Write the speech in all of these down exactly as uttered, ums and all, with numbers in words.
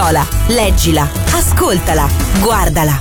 Viola. Leggila, ascoltala, guardala.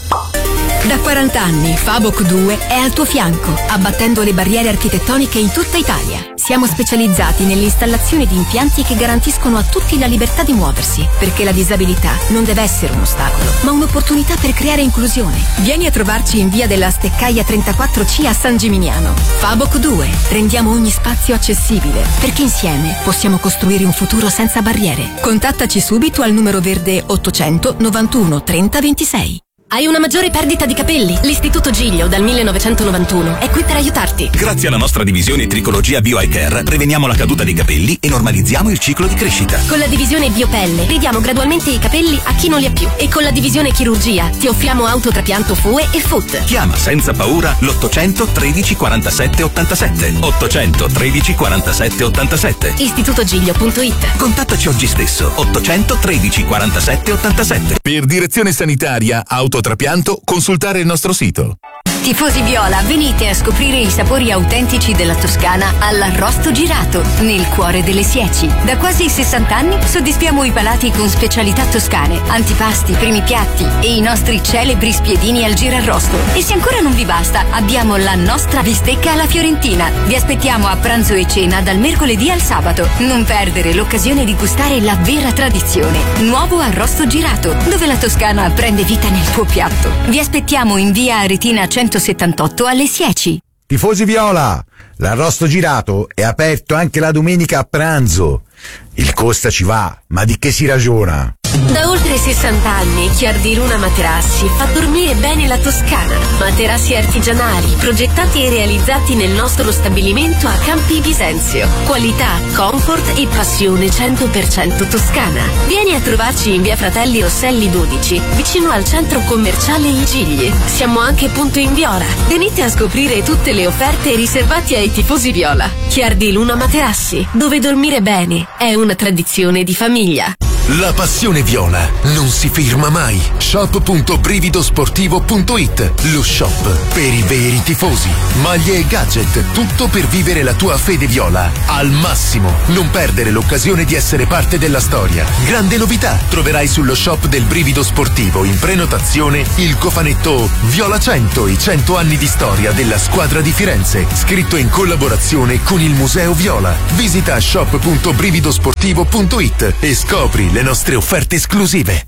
Da quaranta anni Faboc due è al tuo fianco, abbattendo le barriere architettoniche in tutta Italia. Siamo specializzati nell'installazione di impianti che garantiscono a tutti la libertà di muoversi, perché la disabilità non deve essere un ostacolo, ma un'opportunità per creare inclusione. Vieni a trovarci in via della Steccaia trentaquattro C a San Gimignano. Faboc due, rendiamo ogni spazio accessibile, perché insieme possiamo costruire un futuro senza barriere. Contattaci subito al numero verde ottocento novantuno trenta ventisei. Hai una maggiore perdita di capelli? L'Istituto Giglio dal millenovecentonovantuno è qui per aiutarti. Grazie alla nostra divisione Tricologia Bio Eye Care preveniamo la caduta dei capelli e normalizziamo il ciclo di crescita. Con la divisione Biopelle ridiamo gradualmente i capelli a chi non li ha più. E con la divisione Chirurgia ti offriamo autotrapianto F U E e F U T. Chiama senza paura l'ottocento tredici quarantasette ottantasette. ottocento tredici quarantasette ottantasette. istitutogiglio punto it. Contattaci oggi stesso. ottocento tredici quarantasette ottantasette. Per direzione sanitaria autotrapianto consultare il nostro sito. Tifosi viola, venite a scoprire i sapori autentici della Toscana all'Arrosto Girato, nel cuore delle Sieci. Da quasi sessanta anni soddisfiamo i palati con specialità toscane, antipasti, primi piatti e i nostri celebri spiedini al girarrosto. E se ancora non vi basta, abbiamo la nostra bistecca alla fiorentina. Vi aspettiamo a pranzo e cena dal mercoledì al sabato. Non perdere l'occasione di gustare la vera tradizione. Nuovo Arrosto Girato, dove la Toscana prende vita nel tuo piatto. Vi aspettiamo in via Aretina centosettantotto alle Sieci. Tifosi viola, l'Arrosto Girato è aperto anche la domenica a pranzo. Il costa ci va, ma di che si ragiona? Da oltre sessanta anni Chiardi Luna Materassi fa dormire bene la Toscana. Materassi artigianali, progettati e realizzati nel nostro stabilimento a Campi Bisenzio. Qualità, comfort e passione cento per cento toscana. Vieni a trovarci in via Fratelli Rosselli dodici, vicino al centro commerciale Il Gigli. Siamo anche punto in Viola. Venite a scoprire tutte le offerte riservate ai tifosi viola. Chiardi Luna Materassi, dove dormire bene è una tradizione di famiglia. La passione viola non si ferma mai. shop punto brividosportivo punto it, lo shop per i veri tifosi. Maglie e gadget, tutto per vivere la tua fede viola al massimo. Non perdere l'occasione di essere parte della storia. Grande novità, troverai sullo shop del Brivido Sportivo in prenotazione il cofanetto Viola cento, i cento anni di storia della squadra di Firenze, scritto in collaborazione con il Museo Viola. Visita shop punto brividosportivo punto it e scopri le nostre offerte esclusive.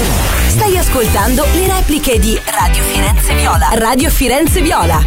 Stai ascoltando le repliche di Radio Firenze Viola. Radio Firenze Viola.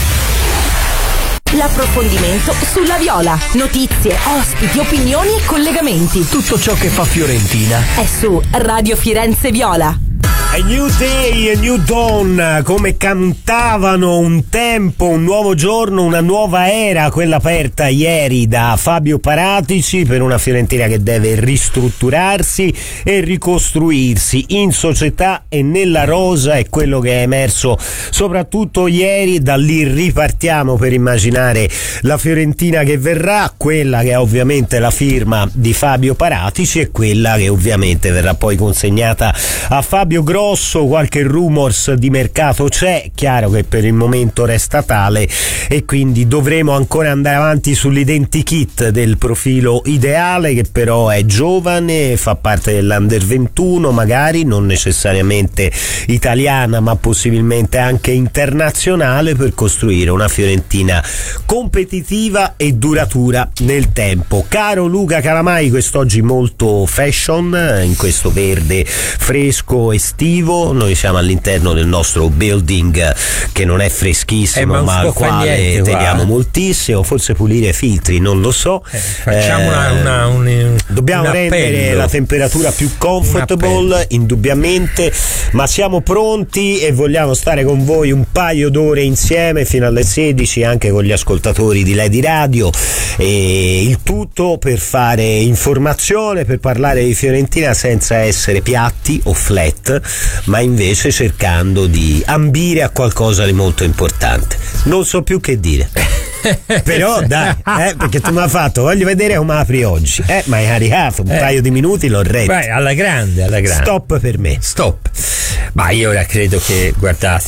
L'approfondimento sulla Viola. Notizie, ospiti, opinioni e collegamenti. Tutto ciò che fa Fiorentina è su Radio Firenze Viola. A new day, a new dawn, come cantavano un tempo, un nuovo giorno, una nuova era, quella aperta ieri da Fabio Paratici per una Fiorentina che deve ristrutturarsi e ricostruirsi in società e nella rosa, è quello che è emerso soprattutto ieri. Da lì ripartiamo per immaginare la Fiorentina che verrà, quella che è ovviamente la firma di Fabio Paratici e quella che ovviamente verrà poi consegnata a Fabio Grosso. Qualche rumors di mercato c'è, chiaro che per il momento resta tale e quindi dovremo ancora andare avanti sull'identikit del profilo ideale, che però è giovane, fa parte dell'Under ventuno, magari non necessariamente italiana ma possibilmente anche internazionale, per costruire una Fiorentina competitiva e duratura nel tempo. Caro Luca Calamai, quest'oggi molto fashion in questo verde fresco estivo. Noi siamo all'interno del nostro building che non è freschissimo, eh, ma, ma al quale niente, teniamo qua. moltissimo. Forse pulire i filtri, non lo so. Eh, facciamo eh, una, una, un, dobbiamo un rendere la temperatura più comfortable, indubbiamente, ma siamo pronti e vogliamo stare con voi un paio d'ore insieme fino alle sedici, anche con gli ascoltatori di Lady Radio, e il tutto per fare informazione, per parlare di Fiorentina senza essere piatti o flat, ma invece cercando di ambire a qualcosa di molto importante. Non so più che dire. Però dai, eh, perché tu mi hai fatto, voglio vedere come apri oggi, eh, ma hai caricato un eh. paio di minuti, l'ho retto. Vai, alla grande, alla grande. Stop per me. Stop. Ma io ora credo che, guardate,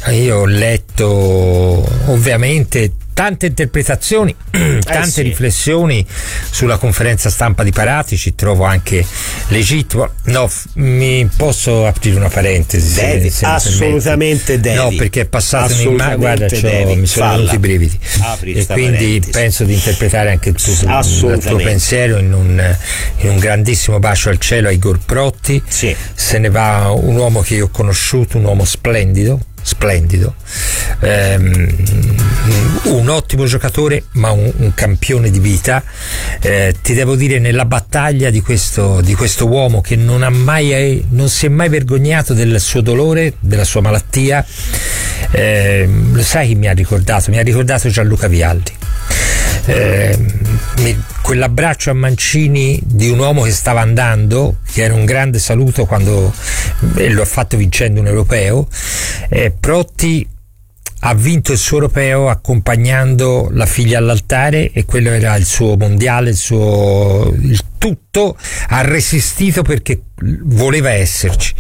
Io ho letto ovviamente tante interpretazioni, tante eh sì. riflessioni sulla conferenza stampa di Paratici, trovo anche legittimo. No, f- mi posso aprire una parentesi? Devi, se, se assolutamente devi. No, perché è passata un'immagine, guarda, c'ho, mi sono venuti i brividi. Apri e quindi parentesi. penso di interpretare anche il tuo, il tuo pensiero in un, in un grandissimo bacio al cielo a Igor Protti. Sì. Se ne va un uomo che io ho conosciuto, un uomo splendido, splendido, ehm, un ottimo giocatore ma un, un campione di vita. Eh, ti devo dire, nella battaglia di questo, di questo uomo che non ha mai non si è mai vergognato del suo dolore, della sua malattia, eh, lo sai chi mi ha ricordato? Mi ha ricordato Gianluca Vialdi. Eh, mi, quell'abbraccio a Mancini di un uomo che stava andando, che era un grande saluto quando eh, lo ha fatto vincendo un europeo. eh, Protti ha vinto il suo europeo accompagnando la figlia all'altare, e quello era il suo mondiale, il suo il tutto. Ha resistito perché voleva esserci.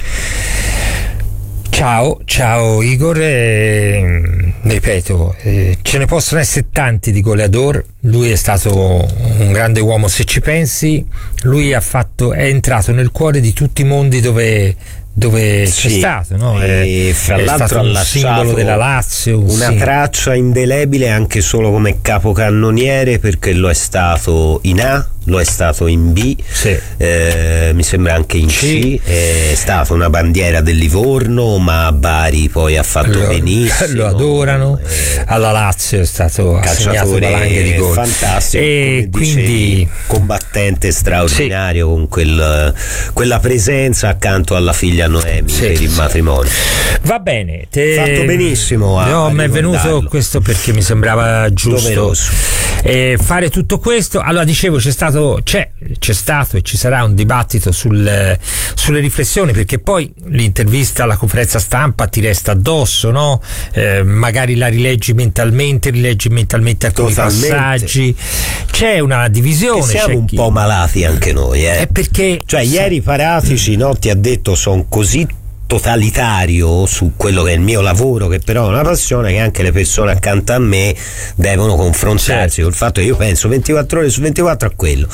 Ciao, ciao Igor, eh, ripeto, eh, ce ne possono essere tanti di goleador. Lui è stato un grande uomo, se ci pensi. Lui ha fatto, è entrato nel cuore di tutti i mondi dove, dove sì, c'è stato, no? E è, fra è l'altro stato un simbolo della Lazio, un una simbolo. traccia indelebile anche solo come capocannoniere, perché lo è stato in A, lo è stato in B, sì. eh, mi sembra anche in C, è stata una bandiera del Livorno, ma a Bari poi ha fatto lo, benissimo, lo adorano, eh, alla Lazio è stato assegnato valanghe di gol, fantastico, e quindi dicevi, combattente straordinario, sì. con quel, quella presenza accanto alla figlia Noemi, sì, per il matrimonio. Va bene, te... fatto benissimo a, no, a mi è venuto questo perché mi sembrava giusto eh, fare tutto questo. Allora, dicevo, c'è stato C'è, c'è stato e ci sarà un dibattito sul, sulle riflessioni, perché poi l'intervista alla conferenza stampa ti resta addosso, no? Eh, magari la rileggi mentalmente, rileggi mentalmente alcuni Totalmente. passaggi. C'è una divisione. E siamo c'è un chi... po' malati anche noi, eh? È perché cioè ieri Paratici, no, ti ha detto sono così totalitario su quello che è il mio lavoro, che però è una passione, che anche le persone accanto a me devono confrontarsi, certo, col fatto che io penso ventiquattro ore su ventiquattro a quello.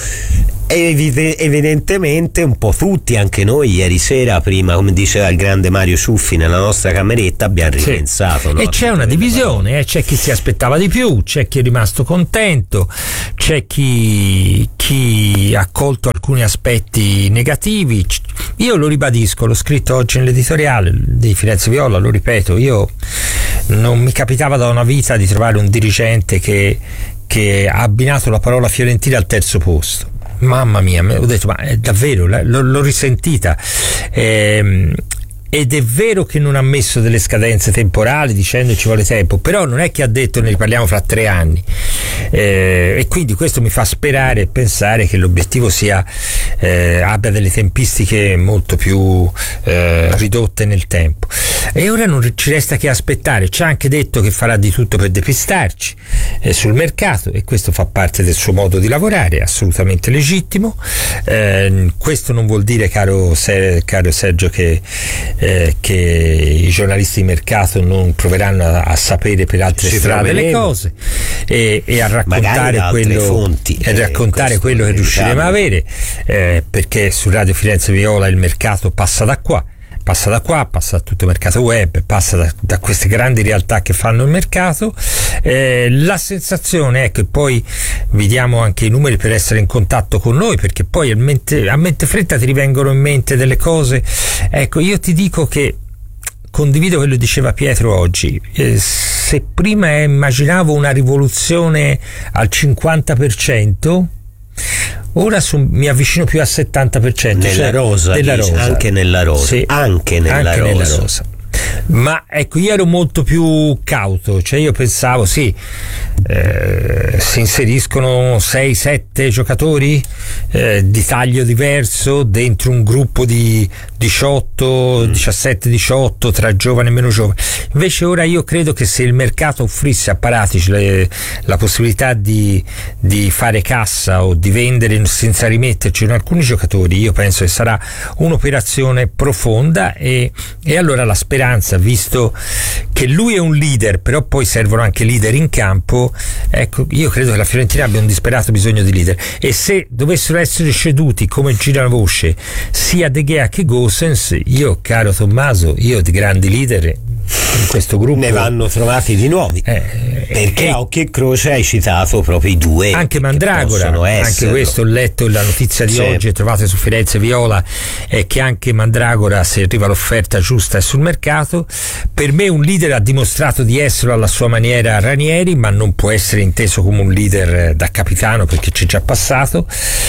E evidentemente un po' tutti, anche noi ieri sera, prima, come diceva il grande Mario Ciuffi, nella nostra cameretta abbiamo ripensato, sì, no? E c'è una divisione, eh? C'è chi si aspettava di più, c'è chi è rimasto contento, c'è chi, chi ha colto alcuni aspetti negativi. Io lo ribadisco, l'ho scritto oggi nell'editoriale di Firenze Viola, lo ripeto, io non mi capitava da una vita di trovare un dirigente che, che ha abbinato la parola fiorentina al terzo posto. Mamma mia, ho detto, ma è davvero, l'ho, l'ho risentita. Ehm, ed è vero che non ha messo delle scadenze temporali dicendo ci vuole tempo, però non è che ha detto ne riparliamo fra tre anni, eh, e quindi questo mi fa sperare e pensare che l'obiettivo sia eh, abbia delle tempistiche molto più eh, ridotte nel tempo. E ora non ci resta che aspettare. Ci ha anche detto che farà di tutto per depistarci eh, sul mercato, e questo fa parte del suo modo di lavorare, è assolutamente legittimo. Eh, questo non vuol dire, caro, Ser- caro Sergio, che Eh, che i giornalisti di mercato non proveranno a, a sapere per altre Ci strade le cose e, e a raccontare quello, fonti, e raccontare eh, quello che riusciremo a avere, eh, perché su Radio Firenze Viola il mercato passa da qua. Passa da qua, passa da tutto il mercato web, passa da, da queste grandi realtà che fanno il mercato. Eh, la sensazione è che poi vi diamo anche i numeri per essere in contatto con noi, perché poi a mente, a mente fretta ti rivengono in mente delle cose. Ecco, io ti dico che condivido quello che diceva Pietro oggi. Eh, se prima immaginavo una rivoluzione al cinquanta per cento, ora su, mi avvicino più al settanta per cento nella, cioè, rosa, nella dice, rosa, anche nella rosa, sì, anche, nella, anche rosa. nella rosa. Ma ecco, io ero molto più cauto, cioè io pensavo sì, eh, si inseriscono sei sette giocatori eh, di taglio diverso dentro un gruppo di diciotto, diciassette diciotto tra giovani e meno giovani. Invece ora io credo che se il mercato offrisse a Paratici le, la possibilità di, di fare cassa o di vendere senza rimetterci in alcuni giocatori, io penso che sarà un'operazione profonda, e, e allora la speranza visto che lui è un leader, però poi servono anche leader in campo. Ecco, io credo che la Fiorentina abbia un disperato bisogno di leader, e se dovessero essere ceduti, come gira la voce, sia De Gea che Gosens, io, caro Tommaso, io di grandi leader in questo gruppo ne vanno trovati di nuovi, eh, perché eh, a occhio e croce hai citato proprio i due, anche Mandragora, anche questo ho letto la notizia di sì. oggi, trovate su Firenze Viola, è che anche Mandragora, se arriva l'offerta giusta, è sul mercato. Per me un leader ha dimostrato di esserlo alla sua maniera Ranieri, ma non può essere inteso come un leader da capitano, perché c'è già passato,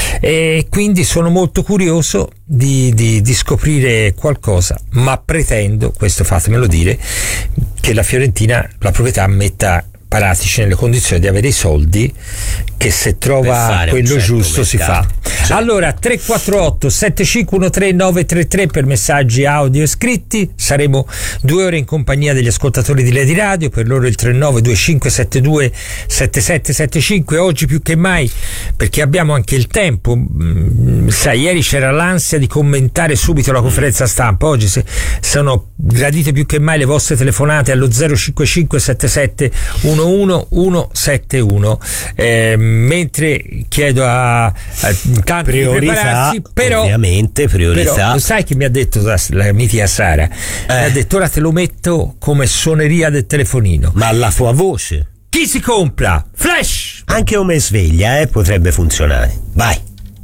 e quindi sono molto curioso di, di, di scoprire qualcosa, ma pretendo, questo fatemelo dire, che la Fiorentina, la proprietà, metta Paratici nelle condizioni di avere i soldi, che se trova quello certo giusto si fa. Certo. Allora tre quattro otto sette cinque uno tre nove tre tre per messaggi audio e scritti. Saremo due ore in compagnia degli ascoltatori di Lady Radio, per loro il tre nove due cinque sette due sette sette sette cinque. Oggi più che mai, perché abbiamo anche il tempo, sai, ieri c'era l'ansia di commentare subito la conferenza stampa, oggi se sono gradite più che mai le vostre telefonate allo zero cinque cinque sette sette uno uno uno sette uno, eh, mentre chiedo a, a tanti priorità, di prepararsi, però ovviamente priorità. Però, sai che mi ha detto la, la mitica Sara? Eh. Mi ha detto: ora te lo metto come suoneria del telefonino, ma la tua voce. Chi si compra? Flash! Anche come sveglia, eh, potrebbe funzionare. Vai.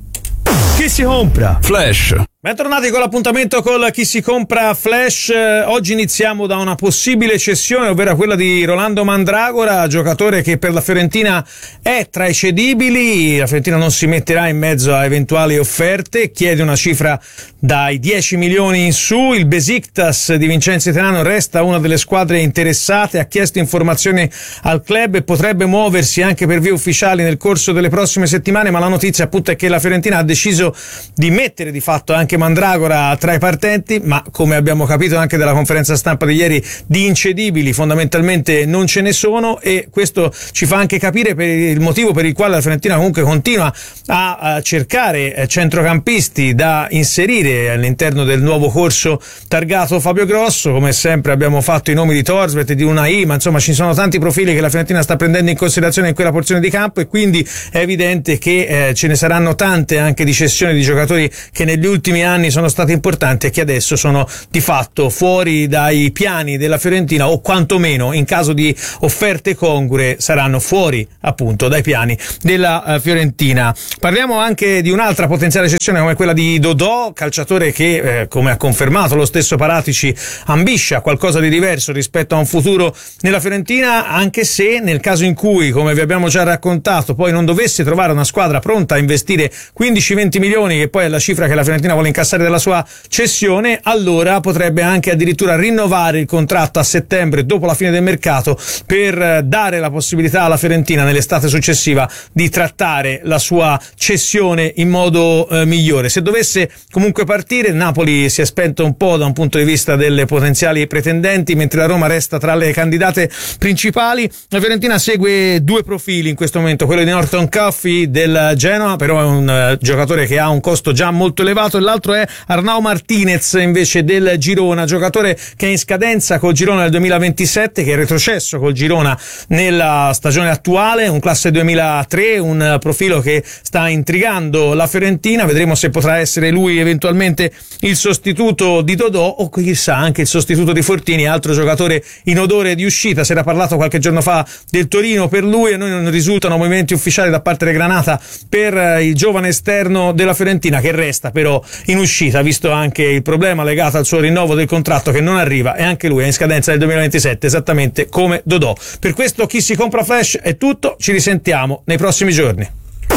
Chi si compra? Flash. Bentornati con l'appuntamento col Chi si compra Flash. Oggi iniziamo da una possibile cessione, ovvero quella di Rolando Mandragora, giocatore che per la Fiorentina è tra i cedibili. La Fiorentina non si metterà in mezzo a eventuali offerte, chiede una cifra dai dieci milioni in su. Il Besiktas di Vincenzo Italiano resta una delle squadre interessate, ha chiesto informazioni al club e potrebbe muoversi anche per vie ufficiali nel corso delle prossime settimane, ma la notizia appunto è che la Fiorentina ha deciso di mettere di fatto anche Mandragora tra i partenti, ma come abbiamo capito anche dalla conferenza stampa di ieri, di incedibili fondamentalmente non ce ne sono, e questo ci fa anche capire per il motivo per il quale la Fiorentina comunque continua a, a cercare centrocampisti da inserire all'interno del nuovo corso targato Fabio Grosso. Come sempre abbiamo fatto i nomi di Thorstvedt e di Unai, ma insomma ci sono tanti profili che la Fiorentina sta prendendo in considerazione in quella porzione di campo, e quindi è evidente che eh, ce ne saranno tante anche di cessioni di giocatori che negli ultimi anni sono stati importanti e che adesso sono di fatto fuori dai piani della Fiorentina, o quantomeno in caso di offerte congrue saranno fuori appunto dai piani della uh, Fiorentina. Parliamo anche di un'altra potenziale cessione come quella di Dodò, calciatore che eh, come ha confermato lo stesso Paratici ambisce a qualcosa di diverso rispetto a un futuro nella Fiorentina, anche se nel caso in cui, come vi abbiamo già raccontato, poi non dovesse trovare una squadra pronta a investire quindici venti milioni, che poi è la cifra che la Fiorentina vuole incassare della sua cessione, allora potrebbe anche addirittura rinnovare il contratto a settembre dopo la fine del mercato, per dare la possibilità alla Fiorentina nell'estate successiva di trattare la sua cessione in modo eh, migliore. Se dovesse comunque partire, il Napoli si è spento un po' da un punto di vista delle potenziali pretendenti, mentre la Roma resta tra le candidate principali. La Fiorentina segue due profili in questo momento, quello di Norton Coffey del Genoa, però è un uh, giocatore che ha un costo già molto elevato, e l'altro è Arnau Martinez invece del Girona, giocatore che è in scadenza col Girona nel duemilaventisette, che è retrocesso col Girona nella stagione attuale, un classe duemilatré, un profilo che sta intrigando la Fiorentina. Vedremo se potrà essere lui eventualmente il sostituto di Dodò, o chissà anche il sostituto di Fortini, altro giocatore in odore di uscita. Si era parlato qualche giorno fa del Torino per lui, e noi non risultano movimenti ufficiali da parte del Granata per il giovane esterno della Fiorentina, che resta però in uscita, visto anche il problema legato al suo rinnovo del contratto che non arriva, e anche lui è in scadenza nel duemilaventisette, esattamente come Dodò. Per questo Chi si compra Flash è tutto, ci risentiamo nei prossimi giorni.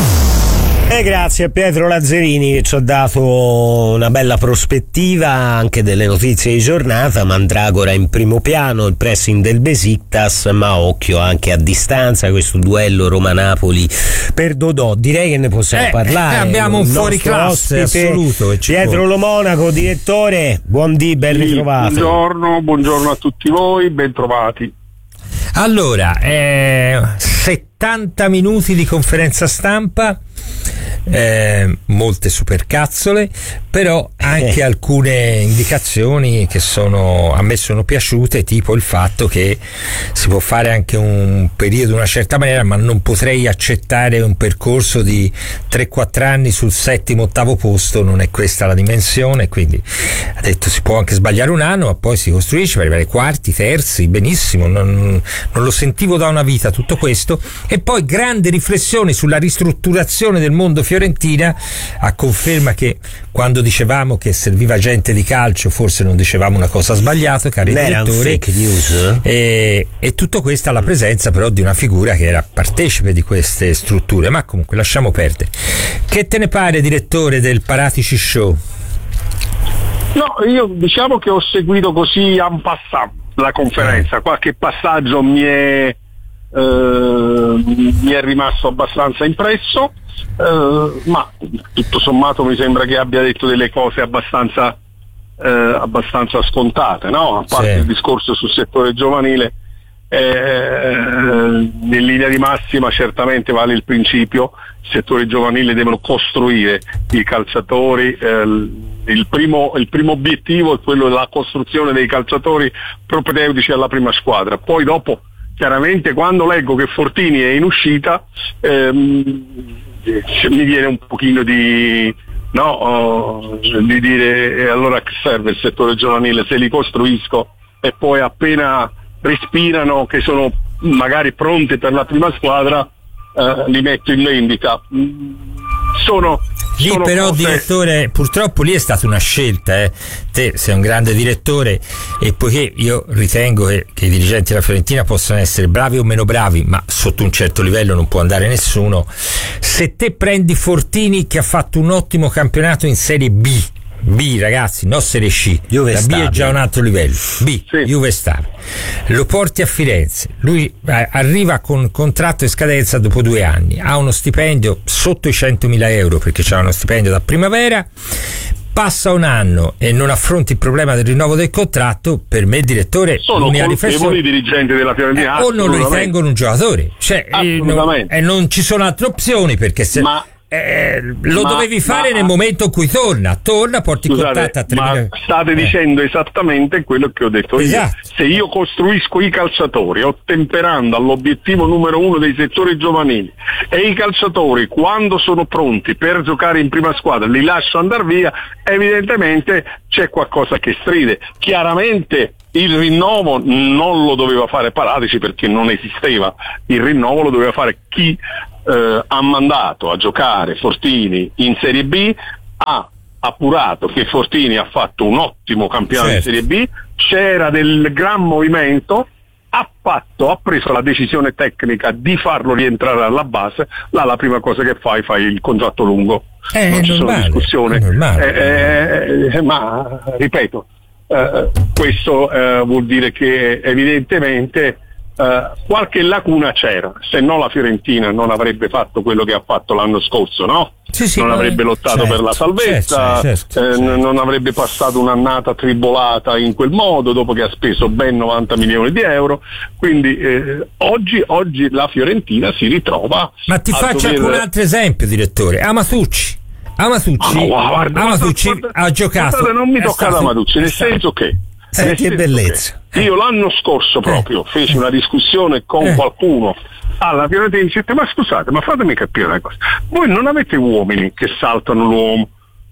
E grazie a Pietro Lazzarini che ci ha dato una bella prospettiva anche delle notizie di giornata. Mandragora in primo piano, il pressing del Besiktas, ma occhio anche a distanza questo duello Roma-Napoli per Dodò. Direi che ne possiamo eh, parlare. Eh, abbiamo un fuori classe assoluto. Pietro Lo Monaco, direttore, buondì, ben sì, ritrovato. Buongiorno, buongiorno a tutti voi, ben trovati. Allora, eh, settanta minuti di conferenza stampa, eh, molte supercazzole, però anche Eh. alcune indicazioni che sono a me sono piaciute, tipo il fatto che si può fare anche un periodo in una certa maniera, ma non potrei accettare un percorso di tre quattro anni sul settimo ottavo posto, non è questa la dimensione, quindi ha detto si può anche sbagliare un anno, ma poi si costruisce per arrivare quarti, terzi, benissimo, non, non lo sentivo da una vita tutto questo. E poi grandi riflessioni sulla ristrutturazione del mondo Fiorentina, a conferma che quando dicevamo che serviva gente di calcio forse non dicevamo una cosa sbagliata, cari Era un direttori. fake news? E, e tutto questo alla presenza però di una figura che era partecipe di queste strutture, ma comunque lasciamo perdere. Che te ne pare, direttore del Paratici Show? No, io diciamo che ho seguito così en passant la conferenza, qualche passaggio mi è, eh, mi è rimasto abbastanza impresso, eh, ma tutto sommato mi sembra che abbia detto delle cose abbastanza, eh, abbastanza scontate, no? A parte Sì. il discorso sul settore giovanile, eh, in linea di massima certamente vale il principio: il settore giovanile devono costruire i calciatori, eh, il primo, il primo obiettivo è quello della costruzione dei calciatori propedeutici alla prima squadra. Poi dopo, chiaramente, quando leggo che Fortini è in uscita, ehm, mi viene un pochino di no oh, di dire e allora che serve il settore giovanile se li costruisco e poi appena respirano che sono magari pronti per la prima squadra, eh, li metto in vendita. Sono Lì sono però, cose... direttore, purtroppo lì è stata una scelta, eh. Te sei un grande direttore e poiché io ritengo che, che i dirigenti della Fiorentina possano essere bravi o meno bravi, ma sotto un certo livello non può andare nessuno, se te prendi Fortini che ha fatto un ottimo campionato in Serie B, B ragazzi, non Serie C, Juve la B Stabile. è già un altro livello, B, Sì. Juve Stabile, lo porti a Firenze, lui eh, arriva con contratto e scadenza dopo due anni, ha uno stipendio sotto i centomila euro perché c'ha uno stipendio da primavera, passa un anno e non affronti il problema del rinnovo del contratto. Per me, direttore, sono l'unica colpevoli riflessione i dirigenti della Fiorentina, eh, o non lo assolutamente. ritengono un giocatore, cioè eh, non, Assolutamente. e non ci sono altre opzioni perché se Ma- eh, lo ma- dovevi fare ma- nel momento in cui torna torna porti in Scusate, contatto a tre ma mila- state eh. dicendo esattamente quello che ho detto Esatto. io. Se io costruisco i calciatori ottemperando all'obiettivo numero uno dei settori giovanili e i calciatori quando sono pronti per giocare in prima squadra li lascio andare via, evidentemente c'è qualcosa che stride. Chiaramente il rinnovo non lo doveva fare Paratici perché non esisteva, il rinnovo lo doveva fare chi eh, ha mandato a giocare Fortini in Serie B, ha appurato che Fortini ha fatto un ottimo campionato Certo. in Serie B, c'era del gran movimento, ha fatto, ha preso la decisione tecnica di farlo rientrare alla base, là la prima cosa che fai, fai il contratto lungo, Eh, non è ci normale, sono discussioni, è normale. Eh, eh, ma ripeto, eh, questo eh, vuol dire che evidentemente eh, qualche lacuna c'era, se no la Fiorentina non avrebbe fatto quello che ha fatto l'anno scorso, no? Sì, sì, non ma- avrebbe lottato certo, per la salvezza, certo, certo, eh, certo. n- non avrebbe passato un'annata tribolata in quel modo dopo che ha speso ben novanta milioni di euro, quindi eh, oggi, oggi la Fiorentina si ritrova Ma ti a faccio dover... anche un altro esempio, direttore. Amatucci Amatucci, Ah, no, guarda, Amatucci guarda, guarda, ha giocato. guardate, non mi è toccate stato- Amatucci, è nel stato- senso che Eh, nel che senso bellezza. che io l'anno scorso proprio feci una discussione con Eh. qualcuno alla Fiorentina e dicete: ma scusate, ma fatemi capire una cosa, voi non avete uomini che saltano l'uomo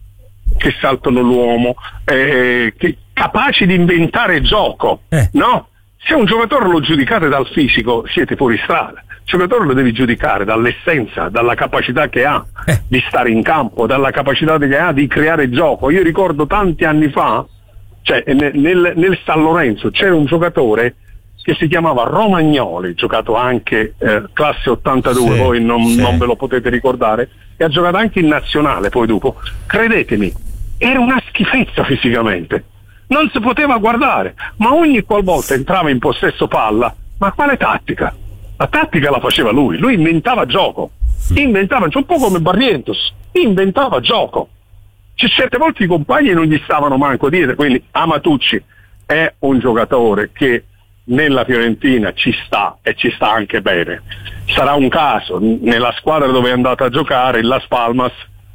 che saltano l'uomo eh, che, capaci di inventare gioco, Eh. no? Se un giocatore lo giudicate dal fisico siete fuori strada, il giocatore lo devi giudicare dall'essenza, dalla capacità che ha Eh. di stare in campo, dalla capacità che ha di creare gioco. Io ricordo tanti anni fa, cioè nel, nel, nel San Lorenzo c'era un giocatore che si chiamava Romagnoli, giocato anche eh, classe ottantadue, Sì, voi non, sì. non ve lo potete ricordare, e ha giocato anche in nazionale poi dopo. Credetemi, era una schifezza fisicamente, non si poteva guardare, ma ogni qualvolta entrava in possesso palla, ma quale tattica? La tattica la faceva lui, lui inventava gioco, inventava, un po' come Barrientos, inventava gioco. Cioè, certe volte i compagni non gli stavano manco dietro, quindi Amatucci è un giocatore che nella Fiorentina ci sta e ci sta anche bene. Sarà un caso, nella squadra dove è andato a giocare, il Las Palmas,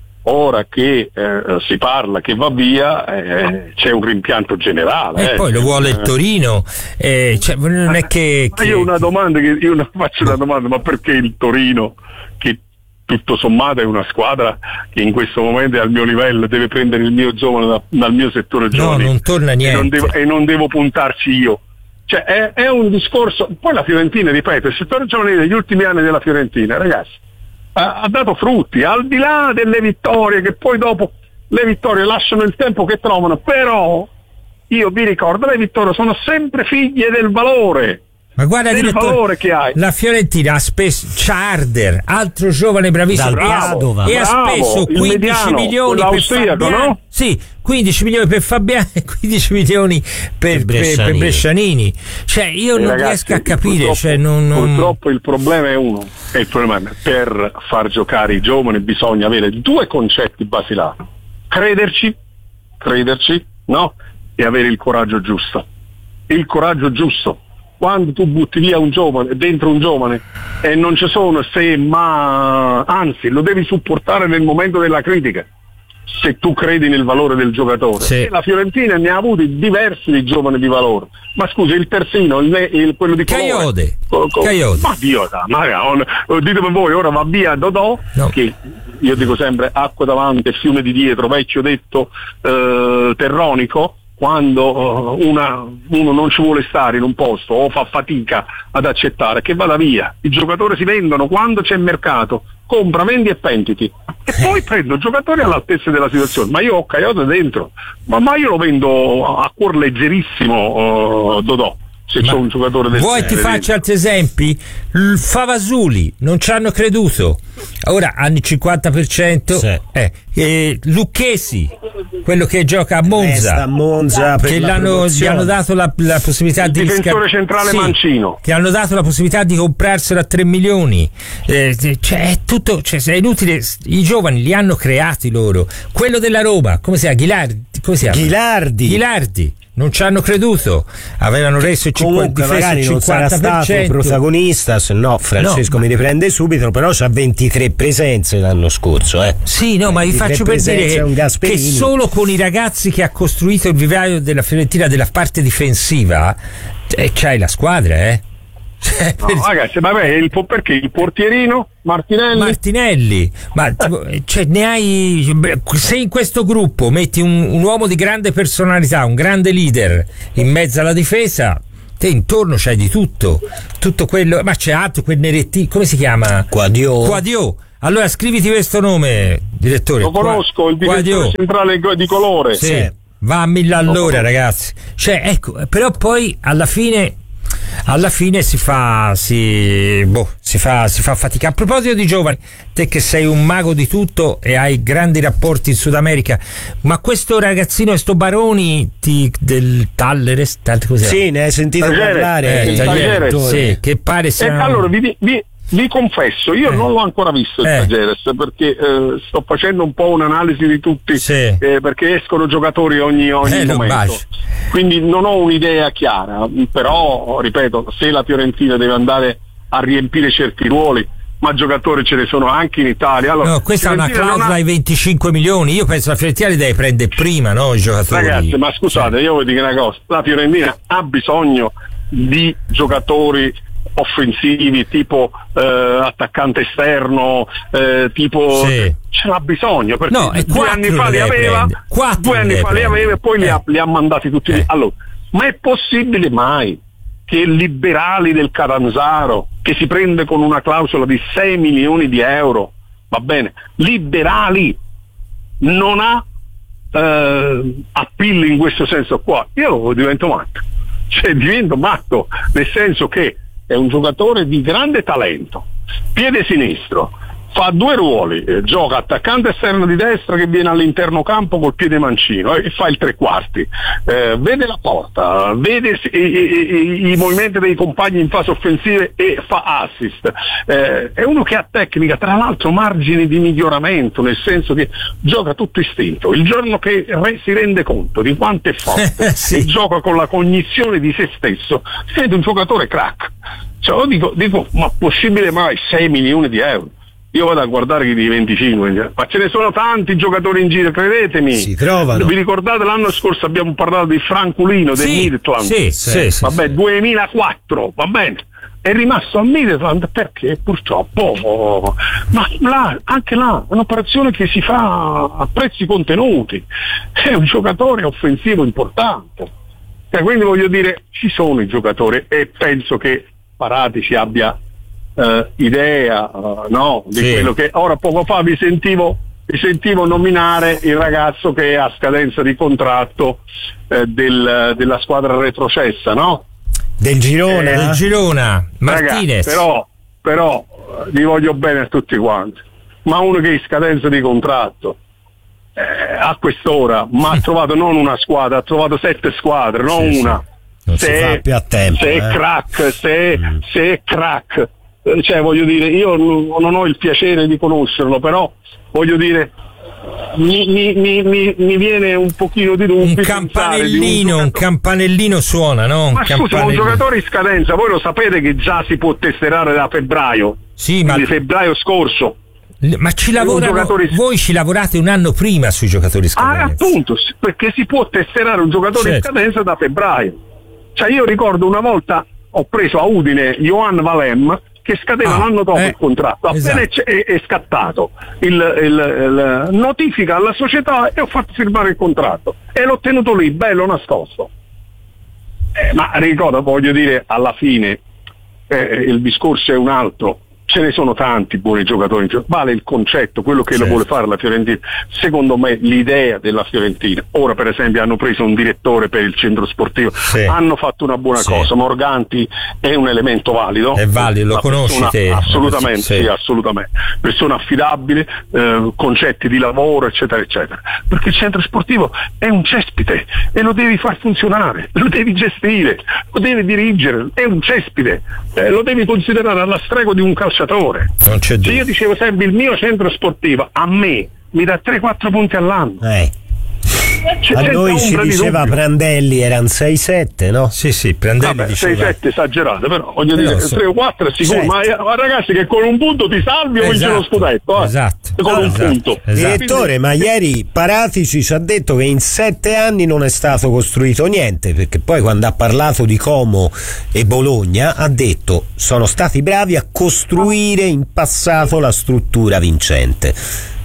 ora che eh, si parla che va via, eh, c'è un rimpianto generale. E eh. poi lo vuole il Torino, eh, cioè, non è che, che... Io una domanda che io una, faccio una domanda, ma perché il Torino, che tutto sommato è una squadra che in questo momento è al mio livello, deve prendere il mio giovane da, dal mio settore giovane? No, non torna niente. E non devo, e non devo puntarci io. Cioè è, è un discorso. Poi la Fiorentina, ripeto, il settore giovanile degli ultimi anni della Fiorentina, ragazzi, ha, ha dato frutti, al di là delle vittorie, che poi dopo le vittorie lasciano il tempo che trovano, però io vi ricordo, le vittorie sono sempre figlie del valore. Ma guarda, del direttore, valore che hai. La Fiorentina ha speso Charder, altro giovane bravissimo, Dal Padova. e ha Bravo, speso il quindici mediano, milioni per l'austriaco, Fabiani, no? Sì, quindici milioni per Fabiani e quindici milioni per, per, Brescianini. per Brescianini. Cioè io Eh, non ragazzi, riesco a capire, purtroppo, cioè non, non... purtroppo il problema è uno, e il problema è per far giocare i giovani bisogna avere due concetti basilari: crederci, crederci, no? E avere il coraggio giusto. Il coraggio giusto. Quando tu butti via un giovane, dentro un giovane, e non ci sono se, ma anzi lo devi supportare nel momento della critica, se tu credi nel valore del giocatore. Sì. E la Fiorentina ne ha avuti diversi di giovani di valore. Ma scusi, il terzino, il, il, quello di colore, Caiode. co- co- Caiode. ma Dio, da, ma, on, ditemi voi, ora va via Dodò, No. che io dico sempre acqua davanti e fiume di dietro, vecchio detto eh, terronico. Quando uh, una, uno non ci vuole stare in un posto o fa fatica ad accettare, che vada via. I giocatori si vendono quando c'è mercato, compra, vendi e pentiti, e poi prendo giocatori all'altezza della situazione. Ma io ho Caiota dentro, ma, ma io lo vendo a cuor leggerissimo, uh, Dodò, se c'è un giocatore del Vuoi ti faccio altri esempi? Il Favasuli non ci hanno creduto, ora hanno il cinquanta per cento. Sì. eh, eh, Lucchesi, quello che gioca a Monza, Resta a Monza per che la l'hanno, gli promozione. hanno dato la, la possibilità Il di difensore centrale Mancino. che hanno dato la possibilità di comprarselo a tre milioni. Eh, cioè è tutto, cioè, è inutile, i giovani li hanno creati loro. Quello della Roma, come si chiama? Ghilardi, come si chiama? Ghilardi. Ghilardi. Non ci hanno creduto, avevano reso il Comunque cinquanta, magari non sarà stato protagonista, se no Francesco No, ma- mi riprende subito, però c'ha ventitré presenze l'anno scorso, eh. Sì, no, ma vi ventitré faccio per dire presenze, un che, Gasperini. che solo con i ragazzi che ha costruito il vivaio della Fiorentina della parte difensiva eh, c'hai la squadra, eh. Cioè, No, per- ragazzi, vabbè, il, po- perché il portierino Martinelli? Martinelli, ma tipo, cioè, ne hai, beh, se in questo gruppo metti un, un uomo di grande personalità, un grande leader in mezzo alla difesa, te intorno c'hai di tutto, tutto quello, ma c'è altro, quel nerettino, come si chiama? Quadio. Quadio. Allora scriviti questo nome, direttore. Lo conosco, il difensore Quadio. centrale di colore. Sì, Sì. va a mille all'ora, ragazzi. Cioè, ecco, però poi alla fine alla fine si fa si, boh, si fa si fa fatica. A proposito di giovani, te che sei un mago di tutto e hai grandi rapporti in Sud America, ma questo ragazzino, questo Baroni ti, del Talleres, tal- cos'è? Sì, ne hai sentito Tagliere, parlare. Eh, il Tagliere, Tagliere. sì, che pare E sia allora vi, vi, vi confesso, io Eh. non l'ho ancora visto il Eh. Tagliares, perché eh, sto facendo un po' un'analisi di tutti, Sì. eh, perché escono giocatori ogni, ogni Eh, lo momento. bacio. Quindi non ho un'idea chiara, però ripeto, se la Fiorentina deve andare a riempire certi ruoli, ma giocatori ce ne sono anche in Italia. Allora, No, questa è una Fiorentina non clausola ha- ai venticinque milioni. Io penso la Fiorentina li deve prendere prima, no? I giocatori. Ragazzi, ma scusate, io vi dico una cosa, la Fiorentina ha bisogno di giocatori offensivi tipo eh, attaccante esterno, eh, tipo Sì. ce l'ha bisogno, perché No, e due quattro anni fa ne li deve aveva, prendere. Quattro due ne anni deve fa li prendere. aveva e poi li, Eh. ha, li ha mandati tutti lì. Eh. Allora, ma è possibile mai che liberali del Catanzaro, che si prende con una clausola di sei milioni di euro, va bene, liberali, non ha eh, appeal in questo senso qua? Io divento matto, cioè divento matto, nel senso che è un giocatore di grande talento, piede sinistro, fa due ruoli, eh, gioca attaccante esterno di destra che viene all'interno campo col piede mancino e fa il tre quarti, eh, vede la porta, vede i, i, i movimenti dei compagni in fase offensiva e fa assist, eh, è uno che ha tecnica, tra l'altro margini di miglioramento, nel senso che gioca tutto istinto, il giorno che re, si rende conto di quanto è forte sì. e gioca con la cognizione di se stesso, è un giocatore crack, cioè, io dico, dico ma possibile mai sei milioni di euro? Io vado a guardare chi di venticinque, ma ce ne sono tanti giocatori in giro, credetemi. Si trovano. Vi ricordate l'anno scorso abbiamo parlato di Franculino del sì, Midtjylland? Sì, sì, sì. Vabbè, sì. duemilaquattro, va bene. È rimasto al Midtjylland perché purtroppo, oh, ma là, anche là, è un'operazione che si fa a prezzi contenuti. È un giocatore offensivo importante. E quindi voglio dire, ci sono i giocatori e penso che Paratici abbia Uh, idea uh, no, di sì. quello che ora poco fa vi sentivo vi sentivo nominare il ragazzo che è a scadenza di contratto uh, del, della squadra retrocessa, no? Del Girona eh, del Girona Martinez. Ragazzi, però però gli voglio bene a tutti quanti, ma uno che è in scadenza di contratto eh, a quest'ora ma ha trovato non una squadra, ha trovato sette squadre, non sì, una sì. Non se si fa più a tempo, se eh. è crack se, mm. se è crack cioè voglio dire, io non ho il piacere di conoscerlo, però voglio dire mi, mi, mi, mi viene un pochino di dubbio, un campanellino un, un campanellino suona, no? Un ma scusa, un giocatore in scadenza, voi lo sapete che già si può tesserare da febbraio, sì, ma febbraio scorso, ma ci lavorano, giocatore... voi ci lavorate un anno prima sui giocatori in scadenza. Ah, appunto, perché si può tesserare un giocatore certo. in scadenza da febbraio. Cioè io ricordo una volta ho preso a Udine Johan Valem che scadeva ah, l'anno dopo eh, il contratto, appena esatto. è, è scattato il, il, il notifica alla società e ho fatto firmare il contratto e l'ho tenuto lì bello nascosto, eh, ma ricordo, voglio dire, alla fine eh, il discorso è un altro, ce ne sono tanti buoni giocatori, vale il concetto, quello che certo. lo vuole fare la Fiorentina, secondo me l'idea della Fiorentina, ora per esempio hanno preso un direttore per il centro sportivo, sì. hanno fatto una buona sì. cosa, Morganti è un elemento valido, è valido, lo conosci te? Assolutamente, sì. sì, assolutamente, persona affidabile, eh, concetti di lavoro eccetera eccetera, perché il centro sportivo è un cespite e lo devi far funzionare, lo devi gestire, lo devi dirigere, è un cespite, eh, lo devi considerare alla stregua di un calciatore. Non c'è Se io dicevo sempre il mio centro sportivo a me mi dà tre quattro punti all'anno, eh. a noi ci diceva Prandelli erano sei sette, no? Sì sì, Prandelli vabbè, diceva sei sette esagerato, però voglio dire so. tre o quattro è sicuro, ma, ma ragazzi che con un punto ti salvi o vinci lo scudetto, eh? Esatto, con no, un esatto, punto esatto. Direttore, ma ieri Paratici ci ha detto che in sette anni non è stato costruito niente, perché poi quando ha parlato di Como e Bologna ha detto sono stati bravi a costruire in passato la struttura vincente.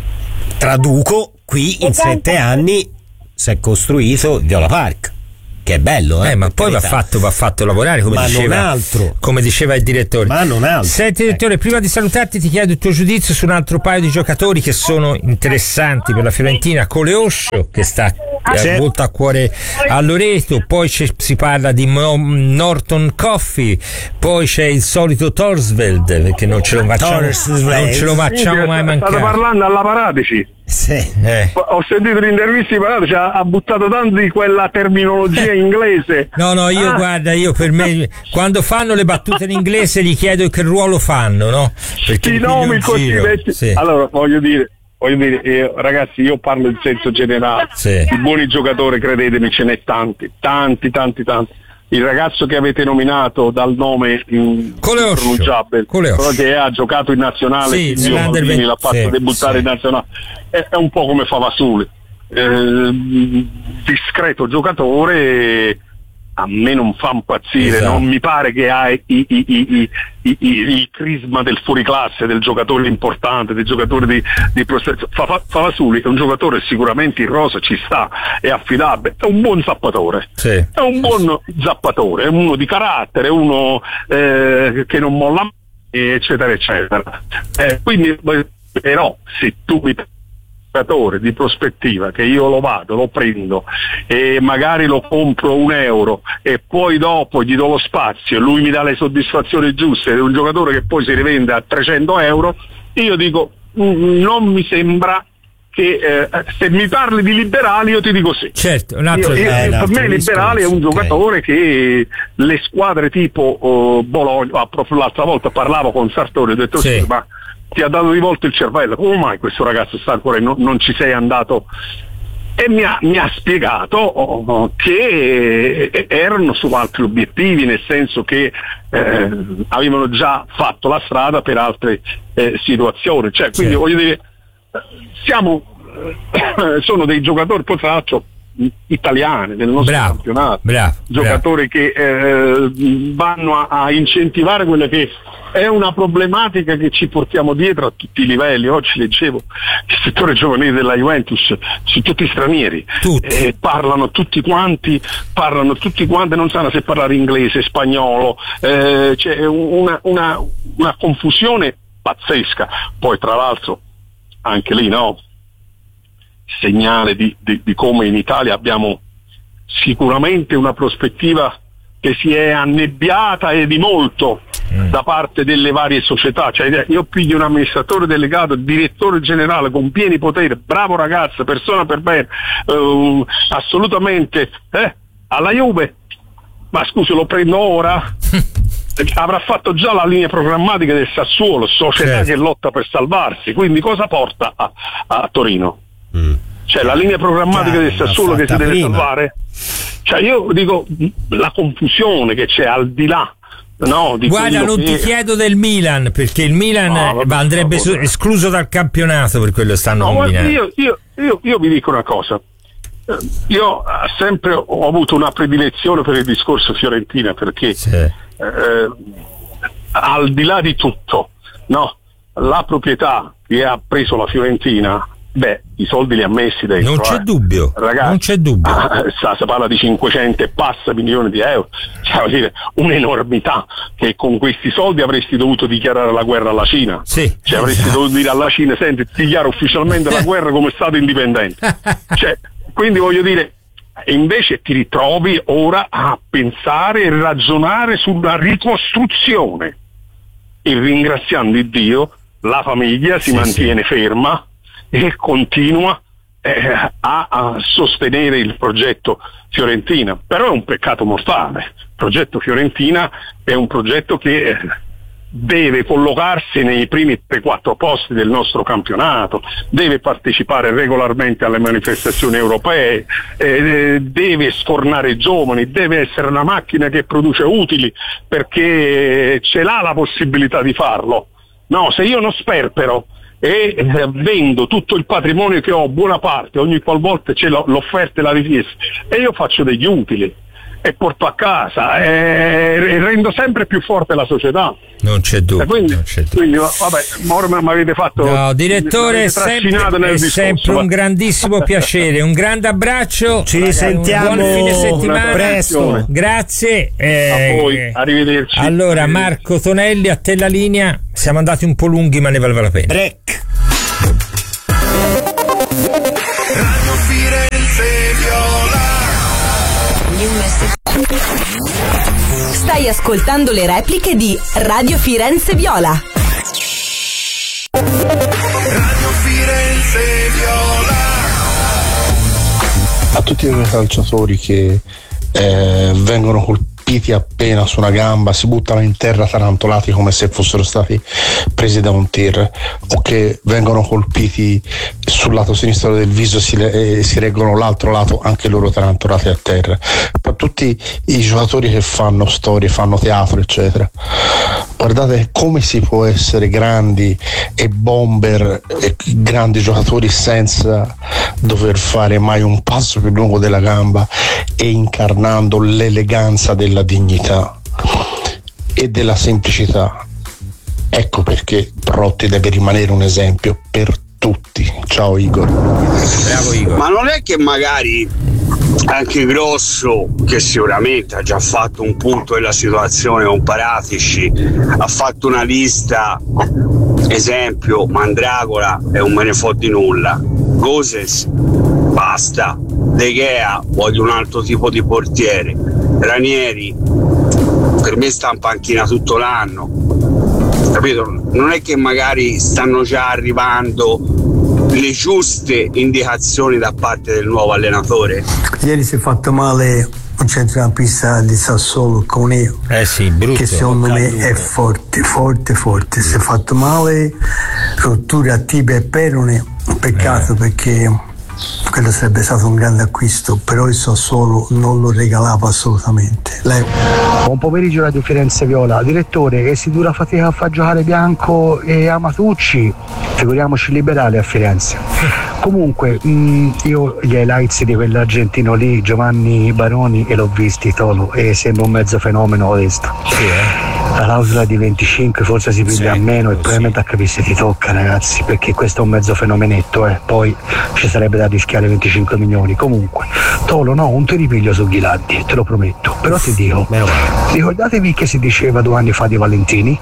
Traduco, qui in sette anni si è costruito Viola Park, che è bello, eh, eh ma poi va fatto, va fatto lavorare, come ma diceva, non altro. come diceva il direttore. Ma non altro. Senti direttore, eh. prima di salutarti ti chiedo il tuo giudizio su un altro paio di giocatori che sono interessanti per la Fiorentina, Coleoscio che sta eh, molto a cuore a Loreto, poi si parla di Mo- Norton Coffey, poi c'è il solito Torsveld, perché non ce lo facciamo, non ce lo facciamo mai mancare. State parlando alla Paratici. Sì. Eh. Ho sentito l'intervista di Paratici, ha, ha buttato tanto di quella terminologia inglese. No, no, io ah. guarda, io per me quando fanno le battute in inglese gli chiedo che ruolo fanno, no? Perché i nomi così vecchi. Sì. Allora, voglio dire, voglio dire eh, ragazzi, io parlo in senso generale. Sì. I buoni giocatori, credetemi, ce n'è tanti, tanti, tanti, tanti. Il ragazzo che avete nominato dal nome impronunciabile, però che ha giocato in nazionale, sì, il mio Maldini l'ha fatto sì, debuttare sì. in nazionale, è, è un po' come Favasuli, eh, discreto giocatore, a me non fa impazzire, esatto. non mi pare che ha i, i, i, i, i, i, il crisma del fuoriclasse, del giocatore importante, del giocatore di, di prospettiva. Favasuli è un giocatore sicuramente in rosa, ci sta, è affidabile, è un buon zappatore, sì. è un buon zappatore, è uno di carattere, è uno eh, che non molla mai, eccetera eccetera. Eh, quindi però se tu mi di prospettiva che io lo vado, lo prendo e magari lo compro un euro e poi dopo gli do lo spazio e lui mi dà le soddisfazioni giuste ed è un giocatore che poi si rivende a trecento euro, io dico mh, non mi sembra che eh, se mi parli di liberali io ti dico sì. Certo, un altro, io, io, eh, un altro per me liberale discorso. è un giocatore okay. che le squadre tipo uh, Bologna, ah, proprio l'altra volta parlavo con Sartori, ho detto sì. ma ti ha dato di volta il cervello, come mai questo ragazzo sta ancora e non, non ci sei andato? E mi ha, mi ha spiegato oh, che erano su altri obiettivi, nel senso che eh, avevano già fatto la strada per altre eh, situazioni, cioè quindi sì. voglio dire siamo eh, sono dei giocatori poi tra l'altro italiani del nostro bravo, campionato bravo, giocatori bravo. che eh, vanno a, a incentivare quella che è una problematica che ci portiamo dietro a tutti i livelli. Oggi leggevo il settore giovanile della Juventus, sono tutti stranieri, tutti. Eh, parlano tutti quanti parlano tutti quanti non sanno se parlare inglese, spagnolo, eh, c'è una, una, una confusione pazzesca. Poi tra l'altro anche lì no segnale di, di, di come in Italia abbiamo sicuramente una prospettiva che si è annebbiata e di molto mm. da parte delle varie società, cioè io piglio un amministratore delegato, direttore generale con pieni poteri, bravo ragazzo, persona per bene, uh, assolutamente eh, alla Juve, ma scusi lo prendo ora? Avrà fatto già la linea programmatica del Sassuolo, società certo. che lotta per salvarsi, quindi cosa porta a, a Torino? Mm. Cioè la linea programmatica Chiaro, del Sassuolo che si deve prima. salvare? Cioè io dico la confusione che c'è al di là. No, di Guarda, non che... ti chiedo del Milan, perché il Milan no, vabbè, andrebbe no, su, escluso dal campionato per quello stanno no, combinando. Io, io, io, io vi dico una cosa. Io sempre ho avuto una predilezione per il discorso Fiorentina, perché sì. eh, al di là di tutto, no, la proprietà che ha preso la Fiorentina, beh, i soldi li ha messi dentro. Non c'è eh. dubbio, ragazzi, non c'è dubbio. Ah, si parla di cinquecento e passa milioni di euro, cioè vuol dire un'enormità, che con questi soldi avresti dovuto dichiarare la guerra alla Cina. Sì, cioè avresti esatto. dovuto dire alla Cina, senti, dichiaro ufficialmente la guerra come Stato indipendente. Cioè, quindi voglio dire, invece ti ritrovi ora a pensare e ragionare sulla ricostruzione, e ringraziando il Dio la famiglia si sì, mantiene sì. ferma e continua eh, a, a sostenere il progetto Fiorentina. Però è un peccato mortale. Il progetto Fiorentina è un progetto che eh, deve collocarsi nei primi tre quattro posti del nostro campionato, deve partecipare regolarmente alle manifestazioni europee, eh, deve sfornare giovani, deve essere una macchina che produce utili, perché ce l'ha la possibilità di farlo. No, se io non sperpero e eh, vendo tutto il patrimonio che ho, buona parte, ogni qualvolta c'è l'offerta e la richiesta, e io faccio degli utili e porto a casa e rendo sempre più forte la società. Non c'è dubbio. Quindi, non c'è dubbio. quindi vabbè, ora mi avete fatto. No, direttore, è sempre, è discorso, sempre un grandissimo piacere, un grande abbraccio. Ci ragazzi, sentiamo. Buon fine settimana. Presto. Grazie. Eh, a voi, arrivederci. Allora, arrivederci. Marco Tonelli, a te la linea. Siamo andati un po' lunghi, ma ne valeva la pena. Break. Radio Firenze Viola. Stai ascoltando le repliche di Radio Firenze Viola. Radio Firenze Viola. A tutti i calciatori che eh, vengono colpiti appena su una gamba, si buttano in terra tarantolati come se fossero stati presi da un tir, o che vengono colpiti sul lato sinistro del viso, si, eh, si reggono l'altro lato, anche loro tarantolati a terra. Per tutti i giocatori che fanno storie, fanno teatro eccetera, guardate come si può essere grandi e bomber e grandi giocatori senza dover fare mai un passo più lungo della gamba, e incarnando l'eleganza della dignità e della semplicità. Ecco perché Protti deve rimanere un esempio per tutti. Ciao Igor. Bravo Igor. Ma non è che magari anche Grosso, che sicuramente ha già fatto un punto della situazione con Paratici, ha fatto una lista, esempio Mandragola e un me ne fo di nulla, Goses basta, De Gea voglio un altro tipo di portiere, Ranieri per me sta in panchina tutto l'anno, capito? Non è che magari stanno già arrivando le giuste indicazioni da parte del nuovo allenatore. Ieri si è fatto male un centrocampista di Sassuolo, Coneo, eh sì, brutto, che secondo me è forte, forte, forte. Si è fatto male, rotture a tibia e perone, un peccato eh. perché quello sarebbe stato un grande acquisto, però il Sassuolo non lo regalava assolutamente. Lei... Buon pomeriggio Radio Firenze Viola. Direttore, che si dura fatica a far giocare Bianco e Amatucci, figuriamoci liberali a Firenze. Comunque mh, io gli highlights di quell'argentino lì, Giovanni Baroni, e l'ho visti Tolo, e sembra un mezzo fenomeno questo. Sì, eh. La clausola di venticinque forse si prende sì, a meno, e probabilmente a capire se ti tocca, ragazzi, perché questo è un mezzo fenomenetto, eh. Poi ci sarebbe da rischiare venticinque milioni. Comunque Tolo, no, un ti ripiglio su Ghilardi, te lo prometto. Però ti dico, ricordatevi che si diceva due anni fa di Valentini?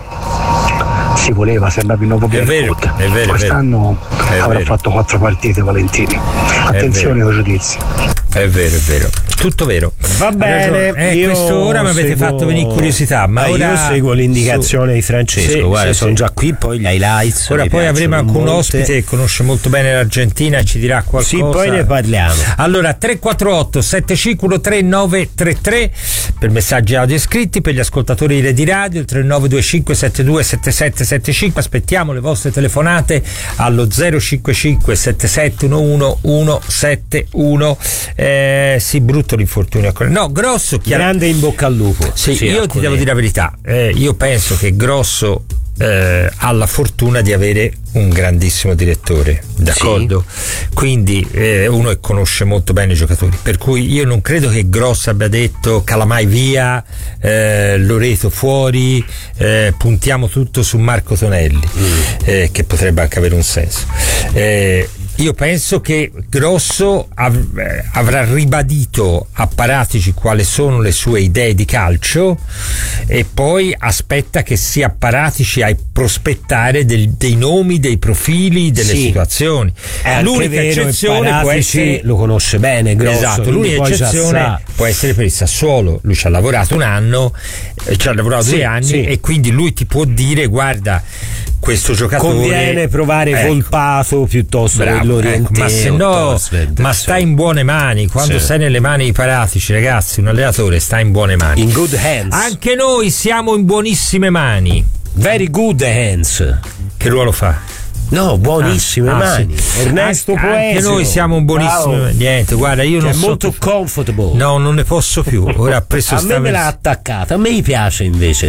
Si voleva, sembrava il nuovo Berkut. Quest'anno avrà fatto quattro partite Valentini. Attenzione ai giudizi. È vero, è vero, tutto vero. Va bene, eh, io quest'ora mi avete seguo... fatto venire curiosità, ma ah, ora io seguo l'indicazione su... di Francesco, sì, guarda, sì, sono sì. già qui, poi gli highlights. Ora poi avremo anche un ospite che conosce molto bene l'Argentina e ci dirà qualcosa. Sì, poi ne parliamo. Allora, tre quattro otto sette cinque tre nove tre tre per messaggi audio scritti, per gli ascoltatori di radio il tre nove due cinque sette due sette sette sette cinque. Aspettiamo le vostre telefonate allo zero cinque cinque sette sette uno uno uno sette uno. Eh, sì, brutto l'infortunio. No, Grosso, chiaro... grande in bocca al lupo. Sì, sì, io ti devo dire la verità. Eh, io penso che Grosso eh, ha la fortuna di avere un grandissimo direttore, d'accordo? Sì. Quindi eh, uno che conosce molto bene i giocatori, per cui io non credo che Grosso abbia detto Calamai via, eh, Loreto fuori, eh, puntiamo tutto su Marco Tonelli, mm. eh, che potrebbe anche avere un senso. Eh, Io penso che Grosso av- avrà ribadito a Paratici quali sono le sue idee di calcio e poi aspetta che sia Paratici a prospettare del, dei nomi, dei profili, delle sì. situazioni. È l'unica vero, eccezione può essere, lo conosce bene Grosso, esatto, l'unica eccezione può essere per il Sassuolo. Lui ci ha lavorato un anno, ci ha lavorato sì, due anni sì. e quindi lui ti può dire guarda, questo giocatore conviene provare ecco, Volpato piuttosto che ecco, ma se no ma sta in buone mani quando sì. stai nelle mani di Paratici, ragazzi, un allenatore sta in buone mani, in good hands. Anche noi siamo in buonissime mani, very good hands. Che ruolo fa? No, buonissime ah, mani. Ah, sì. Ernesto An- Poesio. Anche noi siamo un buonissimo. Wow. Niente, guarda, io che non è so. molto comfortable. No, non ne posso più. Ora ha preso a me me l'ha attaccata. A me mi piace invece.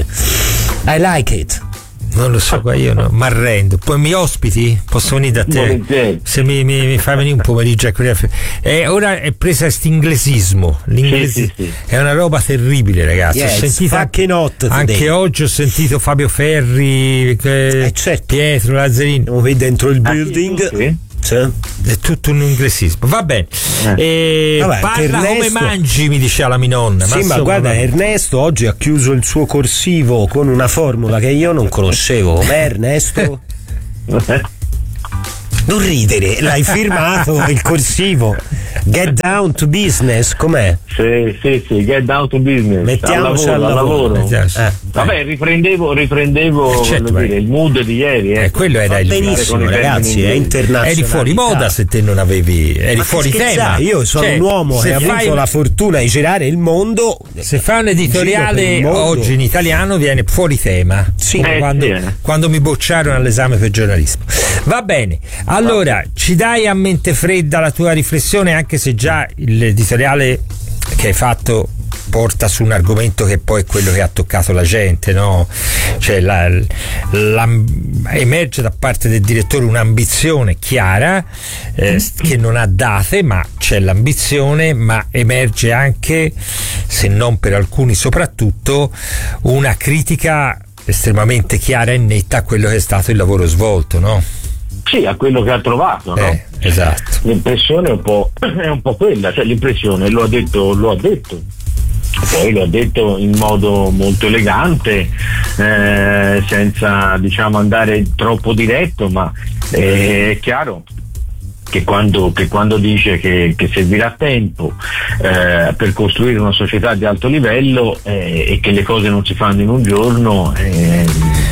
I like it. Non lo so, io no, mi arrendo. Poi mi ospiti? Posso venire da te? Se mi, mi, mi fai venire un pomeriggio a eh, ora è presa quest'inglesismo. L'inglese sì, sì, sì. è una roba terribile, ragazzi. Yes, ho sentito anche, anche oggi ho sentito Fabio Ferri, eh, eh, certo. Pietro Lazzarini. Siamo qui dentro il building. Ah, sì. C'è? È tutto un inglesismo, va bene. Eh. E Vabbè, parla Ernesto... come mangi, mi diceva la mia nonna. Sì, ma, ma guarda, come... Ernesto oggi ha chiuso il suo corsivo con una formula che io non conoscevo. Com'è, Ernesto? Non ridere, l'hai firmato il corsivo. Get down to business, com'è? Sì, sì, sì, get down to business. Mettiamoci al lavoro. Al lavoro. Eh. Vabbè, riprendevo, riprendevo certo, dire, il mood di ieri. Eh. Eh, quello era il benissimo, ragazzi, è internazionale. Eri fuori moda se te non avevi, eri ma fuori tema. Io sono cioè, un uomo che ha avuto fai... la fortuna di girare il mondo. Se fai un editoriale oggi in italiano viene fuori tema. Sì, eh, quando, sì. quando mi bocciarono all'esame per giornalismo. Va bene. Allora, ci dai a mente fredda la tua riflessione, anche se già l'editoriale che hai fatto porta su un argomento che poi è quello che ha toccato la gente, no? Cioè la, la, emerge da parte del direttore un'ambizione chiara eh, che non ha date, ma c'è l'ambizione, ma emerge anche, se non per alcuni soprattutto, una critica estremamente chiara e netta a quello che è stato il lavoro svolto, no? Sì, a quello che ha trovato, no? Eh, esatto. L'impressione è un po', è un po' quella, cioè l'impressione lo ha detto, lo ha detto. Poi lo ha detto in modo molto elegante, eh, senza diciamo andare troppo diretto, ma eh, è chiaro che quando, che quando dice che, che servirà tempo eh, per costruire una società di alto livello eh, e che le cose non si fanno in un giorno, eh,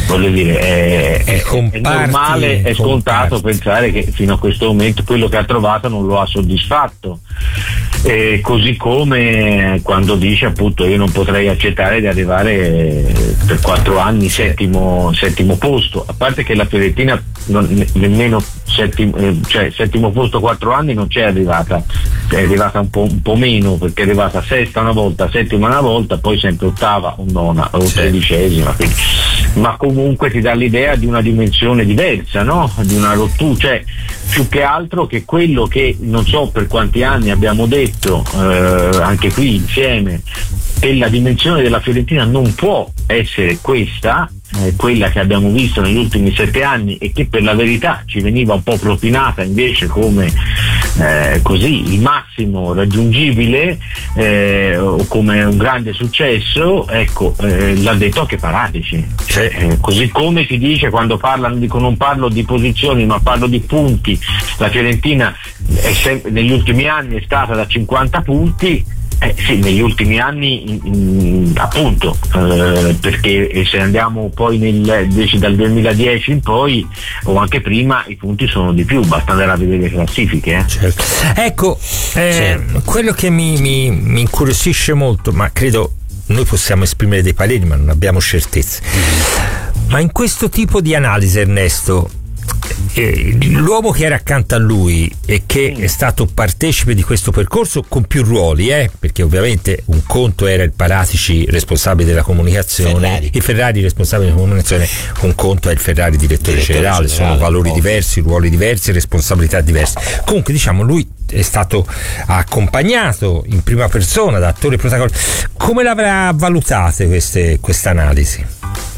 voglio dire, è, è, è normale, è scontato pensare che fino a questo momento quello che ha trovato non lo ha soddisfatto. Eh, così come quando dice appunto io non potrei accettare di arrivare per quattro anni settimo, settimo posto, a parte che la Fiorentina non, nemmeno settimo, eh, cioè settimo posto quattro anni non c'è arrivata, è arrivata un po', un po' meno, perché è arrivata sesta una volta, settima una volta, poi sempre ottava o nona o tredicesima, quindi, ma comunque ti dà l'idea di una dimensione diversa, no? Di una rottura, cioè più che altro che quello che non so per quanti anni abbiamo detto eh, anche qui insieme, che la dimensione della Fiorentina non può essere questa, eh, quella che abbiamo visto negli ultimi sette anni e che per la verità ci veniva un po' propinata invece come eh, così il massimo raggiungibile eh, o come un grande successo. Ecco, eh, l'ha detto anche Paratici, cioè, eh, così come si dice quando parlano, dico non parlo di posizioni ma parlo di punti, la Fiorentina è sempre, negli ultimi anni è stata da cinquanta punti. Eh, sì, negli ultimi anni in, in, appunto eh, perché se andiamo poi nel, dal duemiladieci in poi o anche prima i punti sono di più, basta andare a vedere le classifiche eh. Certo. Ecco eh, sì. Quello che mi, mi, mi incuriosisce molto, ma credo noi possiamo esprimere dei pareri ma non abbiamo certezze, mm. ma in questo tipo di analisi, Ernesto, Eh, l'uomo che era accanto a lui e che è stato partecipe di questo percorso con più ruoli, eh, perché ovviamente un conto era il Paratici responsabile della comunicazione, Ferrari. il Ferrari responsabile della comunicazione, un conto è il Ferrari direttore, direttore generale, generale, sono valori ovvio. diversi, ruoli diversi, responsabilità diverse. Comunque diciamo lui è stato accompagnato in prima persona da attore protagonista. Come l'avrà valutate queste questa analisi?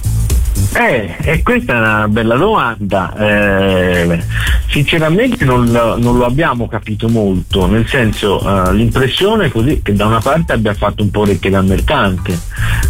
Eh, e questa è una bella domanda. Eh, sinceramente non lo, non lo abbiamo capito molto, nel senso uh, l'impressione è così che da una parte abbia fatto un po' orecchie da mercante,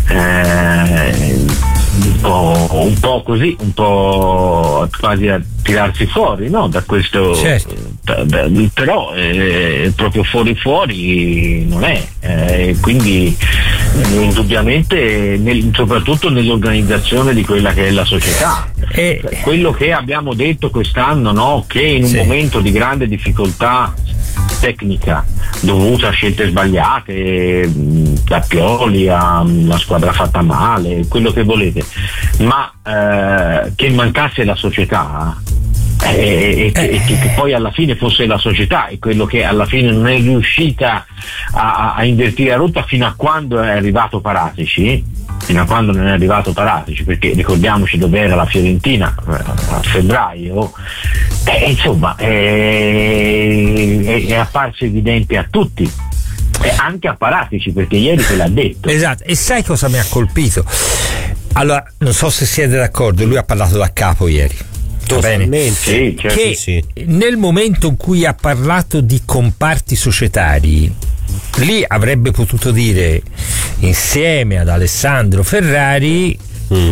eh, un po', un po' così, un po' quasi a tirarsi fuori, no? Da questo, certo. da, da, però eh, proprio fuori fuori non è, eh, quindi eh, indubbiamente nel, soprattutto nell'organizzazione di quella che è la società. E quello che abbiamo detto quest'anno, no? Che in un sì. momento di grande difficoltà tecnica dovuta a scelte sbagliate, da Pioli a la squadra fatta male, quello che volete, ma eh, che mancasse la società e, e, eh. e che, che poi alla fine fosse la società e quello che alla fine non è riuscita a, a invertire la rotta fino a quando è arrivato Paratici fino a quando non è arrivato Paratici, perché ricordiamoci dove era la Fiorentina a febbraio, eh, insomma è, è, è apparso evidente a tutti, e anche a Paratici, perché ieri te l'ha detto. Esatto, e sai cosa mi ha colpito? Allora, non so se siete d'accordo, lui ha parlato da capo ieri. Va bene? Sì, certo, che sì. Nel momento in cui ha parlato di comparti societari, lì avrebbe potuto dire insieme ad Alessandro Ferrari mm.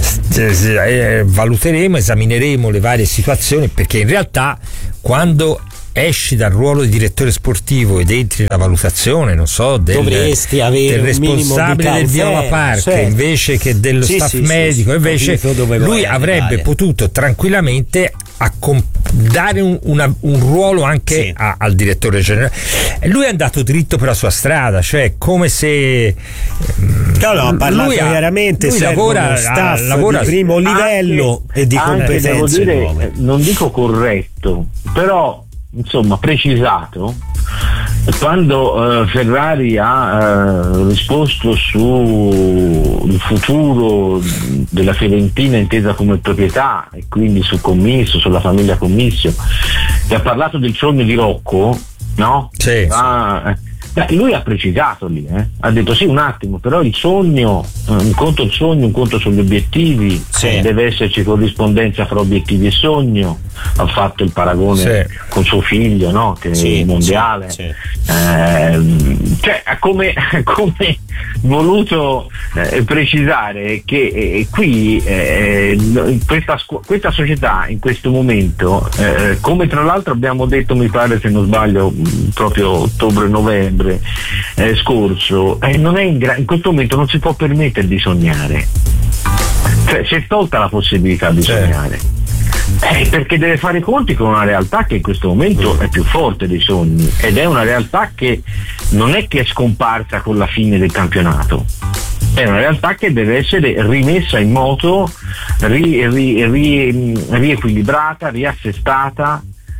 eh, valuteremo, esamineremo le varie situazioni, perché in realtà quando esci dal ruolo di direttore sportivo ed entri nella valutazione, non so, del, dovresti avere del responsabile del Viola Park, certo. invece che dello sì, staff sì, medico, sì, invece lui avrebbe arrivare. potuto tranquillamente accom- dare un, una, un ruolo anche sì. a, al direttore generale. Lui è andato dritto per la sua strada, cioè come se no, no, ha parlato lui chiaramente lui lavora, staff lavora di primo livello anche, e di anche, competenze devo dire, nuove. Non dico corretto, però insomma precisato. Quando uh, Ferrari ha uh, risposto sul futuro della Fiorentina intesa come proprietà e quindi su Commisso, sulla famiglia Commisso, e ha parlato del sogno di Rocco, no? Sì, ah, sì. Beh, lui ha precisato lì, eh? Ha detto sì un attimo, però il sogno, un conto il sogno, un conto sugli obiettivi, sì. deve esserci corrispondenza fra obiettivi e sogno. Ha fatto il paragone sì. con suo figlio, no? Che sì, è mondiale, sì, sì. Eh, cioè ha come, come voluto eh, precisare che eh, qui eh, questa, questa società in questo momento, eh, come tra l'altro abbiamo detto, mi pare se non sbaglio proprio ottobre-novembre Eh, scorso, eh, non è in, gra- in questo momento non si può permettere di sognare, cioè cioè si è tolta la possibilità di sognare. Eh, perché deve fare i conti con una realtà che in questo momento è più forte dei sogni, ed è una realtà che non è che è scomparsa con la fine del campionato, è una realtà che deve essere rimessa in moto, ri, ri, ri, riequilibrata, riassestata,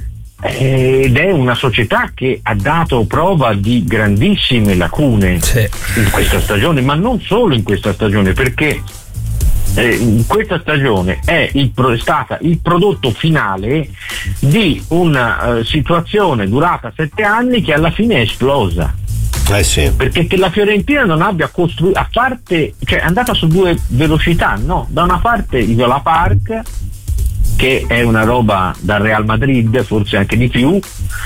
ed è una società che ha dato prova di grandissime lacune sì. in questa stagione, ma non solo in questa stagione, perché Eh, questa stagione è, il, è stata il prodotto finale di una uh, situazione durata sette anni che alla fine è esplosa. Eh sì. Perché che la Fiorentina non abbia costruito, a parte, cioè è andata su due velocità, no? Da una parte il Viola Park, che è una roba da Real Madrid, forse anche di più,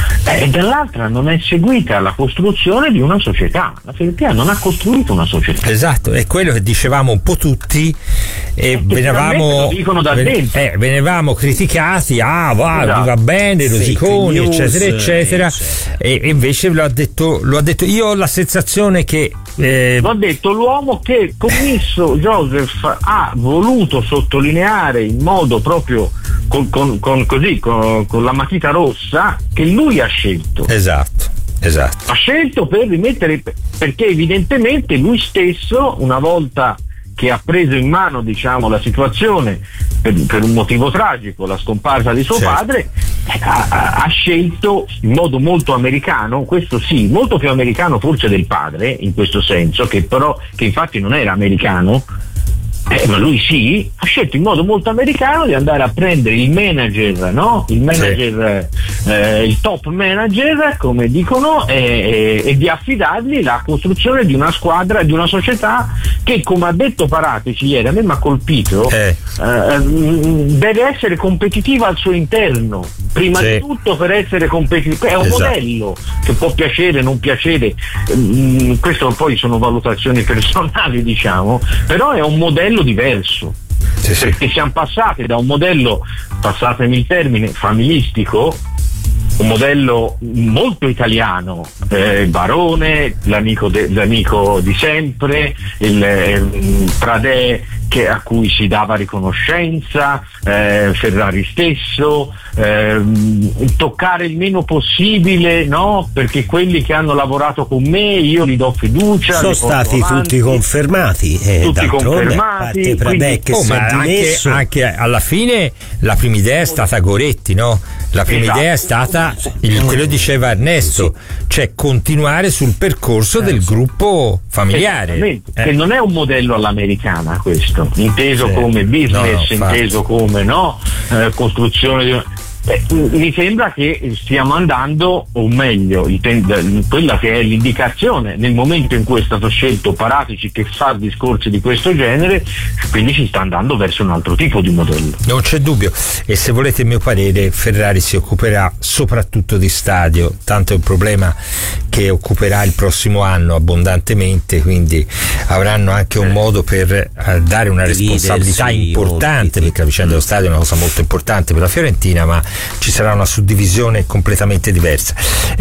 e dall'altra non è seguita la costruzione di una società. La Fiorentina non ha costruito una società. Esatto, è quello che dicevamo un po' tutti e eh, venivamo, lo dicono da ven- dentro. Eh, venivamo criticati, ah va, esatto. va bene, Rosiconi, news, eccetera, eccetera, eccetera. E, e invece lo ha detto, lo ha detto. Io ho la sensazione che eh, l'ho detto l'uomo che commisso Joseph ha voluto sottolineare in modo proprio con, con, con così con, con la matita rossa che lui ha scelto. Esatto, esatto. Ha scelto per rimettere, perché evidentemente lui stesso, una volta che ha preso in mano, diciamo, la situazione per, per un motivo tragico, la scomparsa di suo certo. padre, ha, ha scelto in modo molto americano, questo sì, molto più americano forse del padre, in questo senso, che però che infatti non era americano, eh, ma lui sì, ha scelto in modo molto americano di andare a prendere il manager, no? Il manager, sì. eh, il top manager, come dicono, e, e, e di affidargli la costruzione di una squadra, di una società che, come ha detto Paratici ieri, a me mi ha colpito, eh. Eh, deve essere competitiva al suo interno, prima sì. di tutto per essere competitiva. È un esatto. modello che può piacere, non piacere, mm, questo poi sono valutazioni personali, diciamo, però è un modello diverso, sì, sì. perché siamo passati da un modello, passatemi il termine, familistico, un modello molto italiano, eh, il Barone, l'amico, de, l'amico di sempre, il eh, Pradè che, a cui si dava riconoscenza, eh, Ferrari stesso, eh, toccare il meno possibile, no? Perché quelli che hanno lavorato con me io gli do fiducia. Sono stati avanti, tutti confermati, eh, tutti confermati. Pradè che oh, si ma è anche, anche alla fine la prima idea è stata Goretti, no? La prima esatto. idea è stata, il, te lo diceva Ernesto, cioè continuare sul percorso del gruppo familiare. Eh. Che non è un modello all'americana questo, inteso sì. come business, no, no, inteso come no, eh, costruzione di... Eh, mi sembra che stiamo andando, o meglio, ten- quella che è l'indicazione nel momento in cui è stato scelto Paratici, che fa discorsi di questo genere, quindi si sta andando verso un altro tipo di modello. Non c'è dubbio, e se volete il mio parere, Ferrari si occuperà soprattutto di stadio, tanto è un problema che occuperà il prossimo anno abbondantemente, quindi avranno anche un modo per eh, dare una responsabilità importante, perché la vicenda dello stadio è una cosa molto importante per la Fiorentina, ma ci sarà una suddivisione completamente diversa.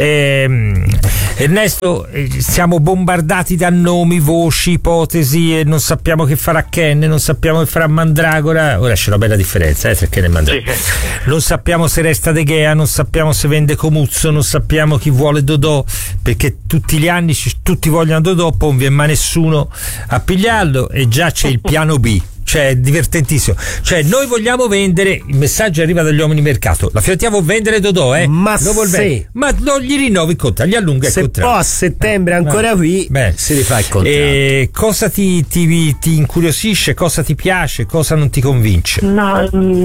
Eh, Ernesto, eh, siamo bombardati da nomi, voci, ipotesi, e non sappiamo che farà Ken, non sappiamo che farà Mandragora. Ora c'è una bella differenza eh, tra Ken e Mandragora. Sì. Non sappiamo se resta De Gea, non sappiamo se vende Comuzzo, non sappiamo chi vuole Dodò, perché tutti gli anni tutti vogliono Dodò, poi non viene mai nessuno a pigliarlo, e già c'è il piano B. Cioè, è divertentissimo. Cioè, noi vogliamo vendere, il messaggio arriva dagli uomini di mercato, la Fiorentina vuol vendere Dodò, eh? Ma lo vuol sì. Ma non gli rinnovi il contratto, gli allunga il se contratto. Se poi a settembre ancora qui, beh, si rifà il contratto. E cosa ti, ti, ti incuriosisce, cosa ti piace, cosa non ti convince? No,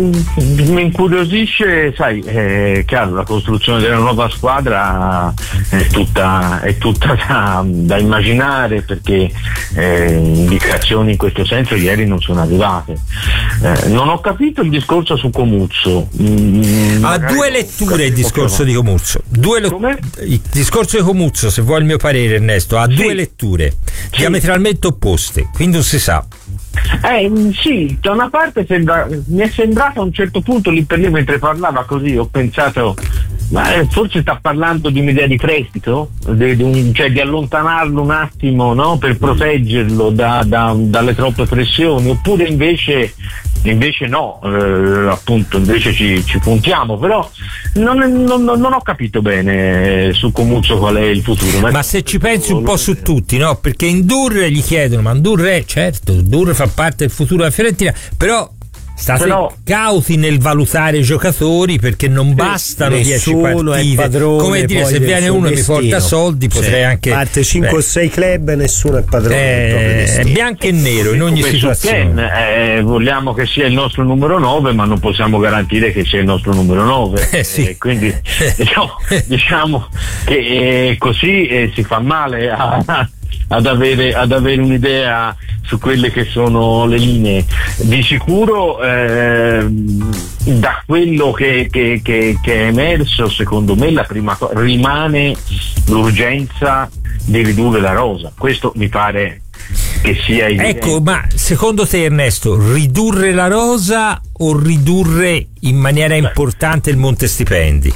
mi incuriosisce, sai, è chiaro, la costruzione della nuova squadra è tutta, è tutta da, da immaginare, perché eh, indicazioni in questo senso ieri non sono arrivate. Eh, non ho capito il discorso su Comuzzo. Mm, ha due letture il discorso di Comuzzo. Due lo- il discorso di Comuzzo, se vuoi il mio parere, Ernesto, ha sì. due letture sì. diametralmente opposte, quindi non si sa. Eh, sì, da una parte sembra, mi è sembrato a un certo punto lì per lì, mentre parlava così, ho pensato Ma eh, forse sta parlando di un'idea di prestito, di, di un, cioè di allontanarlo un attimo, no? Per proteggerlo da, da, dalle troppe pressioni, oppure invece invece no, eh, appunto invece ci, ci puntiamo, però non, non, non ho capito bene su Comuzzo qual è il futuro. Ma, ma se ci pensi un po' su tutti, no? Perché in Dur gli chiedono, ma Dur è certo, Dur fa parte del futuro della Fiorentina, però state Però, cauti nel valutare i giocatori, perché non bastano dieci partite. Padrone, come dire, se viene uno e mi porta soldi, sì. potrei anche parte cinque o sei club e nessuno è padrone. Eh, è bianco e nero in ogni situazione. Ken, eh, vogliamo che sia il nostro numero nove, ma non possiamo garantire che sia il nostro numero nove. Eh, sì. eh, quindi diciamo, diciamo che eh, così eh, si fa male a Ad avere, ad avere un'idea su quelle che sono le linee. Di sicuro eh, da quello che, che, che, che è emerso, secondo me la prima cosa rimane l'urgenza di ridurre la rosa. Questo mi pare che sia evidente. Ecco, ma secondo te, Ernesto, ridurre la rosa o ridurre in maniera importante il monte stipendi?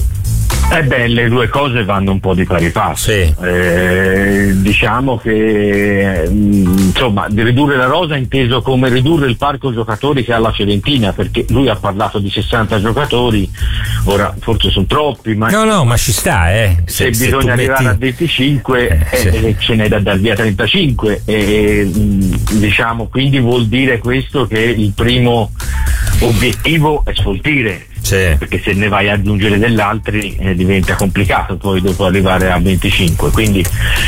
Eh beh, le due cose vanno un po' di pari passo. Sì. Eh, diciamo che mh, insomma, di ridurre la rosa inteso come ridurre il parco giocatori che ha la Fiorentina, perché lui ha parlato di sessanta giocatori, ora forse sono troppi, ma no no ma ci sta, eh. se, se bisogna se arrivare metti... a venticinque eh, eh, sì. ce n'è da dar via trentacinque e mh, diciamo, quindi vuol dire questo che il primo obiettivo è sfoltire. Sì. Perché se ne vai ad aggiungere degli altri eh, diventa complicato poi dopo arrivare a venticinque, quindi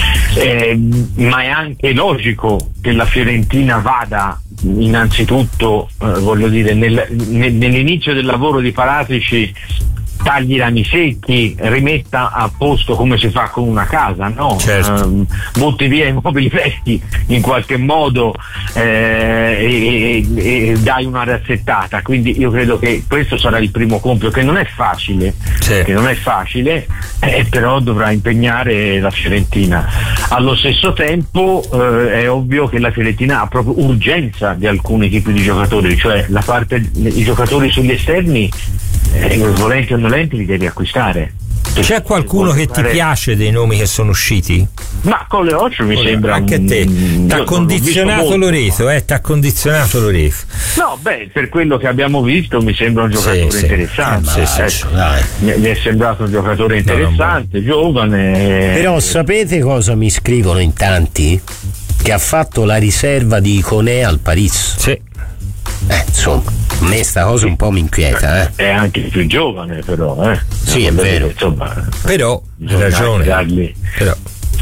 eh, ma è anche logico che la Fiorentina vada innanzitutto eh, voglio dire nel, nel, nell'inizio del lavoro di Paratici tagli i rami secchi, rimetta a posto come si fa con una casa, no? Certo. Um, butti via i mobili vecchi in qualche modo eh, e, e, e dai una razzettata, quindi io credo che questo sarà il primo compito, che non è facile, sì. che non è facile, eh, però dovrà impegnare la Fiorentina. Allo stesso tempo eh, è ovvio che la Fiorentina ha proprio urgenza di alcuni tipi di giocatori, cioè la parte i giocatori sugli esterni eh, volenti o nolenti li devi acquistare. C'è qualcuno che ti piace dei nomi che sono usciti? Ma con le Occhio mi Ora, sembra anche a te t'ha condizionato Loreto, eh t'ha condizionato Loreto. No, beh, per quello che abbiamo visto mi sembra un giocatore sì, interessante. Sì, sì, eh, sì, dai. Mi, mi è sembrato un giocatore interessante, no, giovane. Però sapete cosa mi scrivono in tanti? Che ha fatto la riserva di Iconè al Paris. Sì. Eh, insomma, a me sta cosa un po' mi inquieta, eh. È anche più giovane, però, eh. Sì, è vero. Insomma, però hai ragione. Dargli... Però.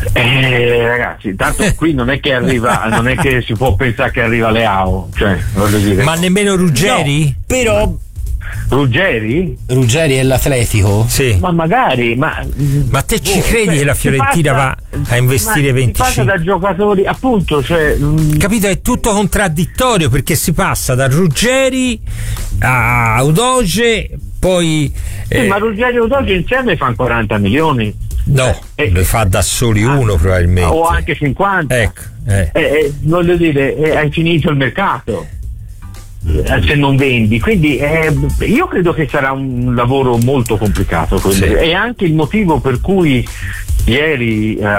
Eh, ragazzi, tanto qui non è che arriva, non è che si può pensare che arriva Leao, cioè, voglio dire. Ma nemmeno Ruggeri? No, però. Ruggeri? Ruggeri è l'Atletico? Sì. Ma magari, ma. Ma te ci oh, credi cioè, che la Fiorentina passa, va a investire venticinque? Si passa da giocatori, appunto, cioè. Capito? È tutto contraddittorio, perché si passa da Ruggeri a Udoge, poi. Sì, eh, ma Ruggeri e Udoge insieme fanno quaranta milioni. No, eh, ne fa da soli uno probabilmente. O anche cinquanta. Ecco. Eh. Eh, eh, voglio dire, eh, hai finito il mercato. Se non vendi, quindi eh, io credo che sarà un lavoro molto complicato, sì. E anche il motivo per cui ieri eh,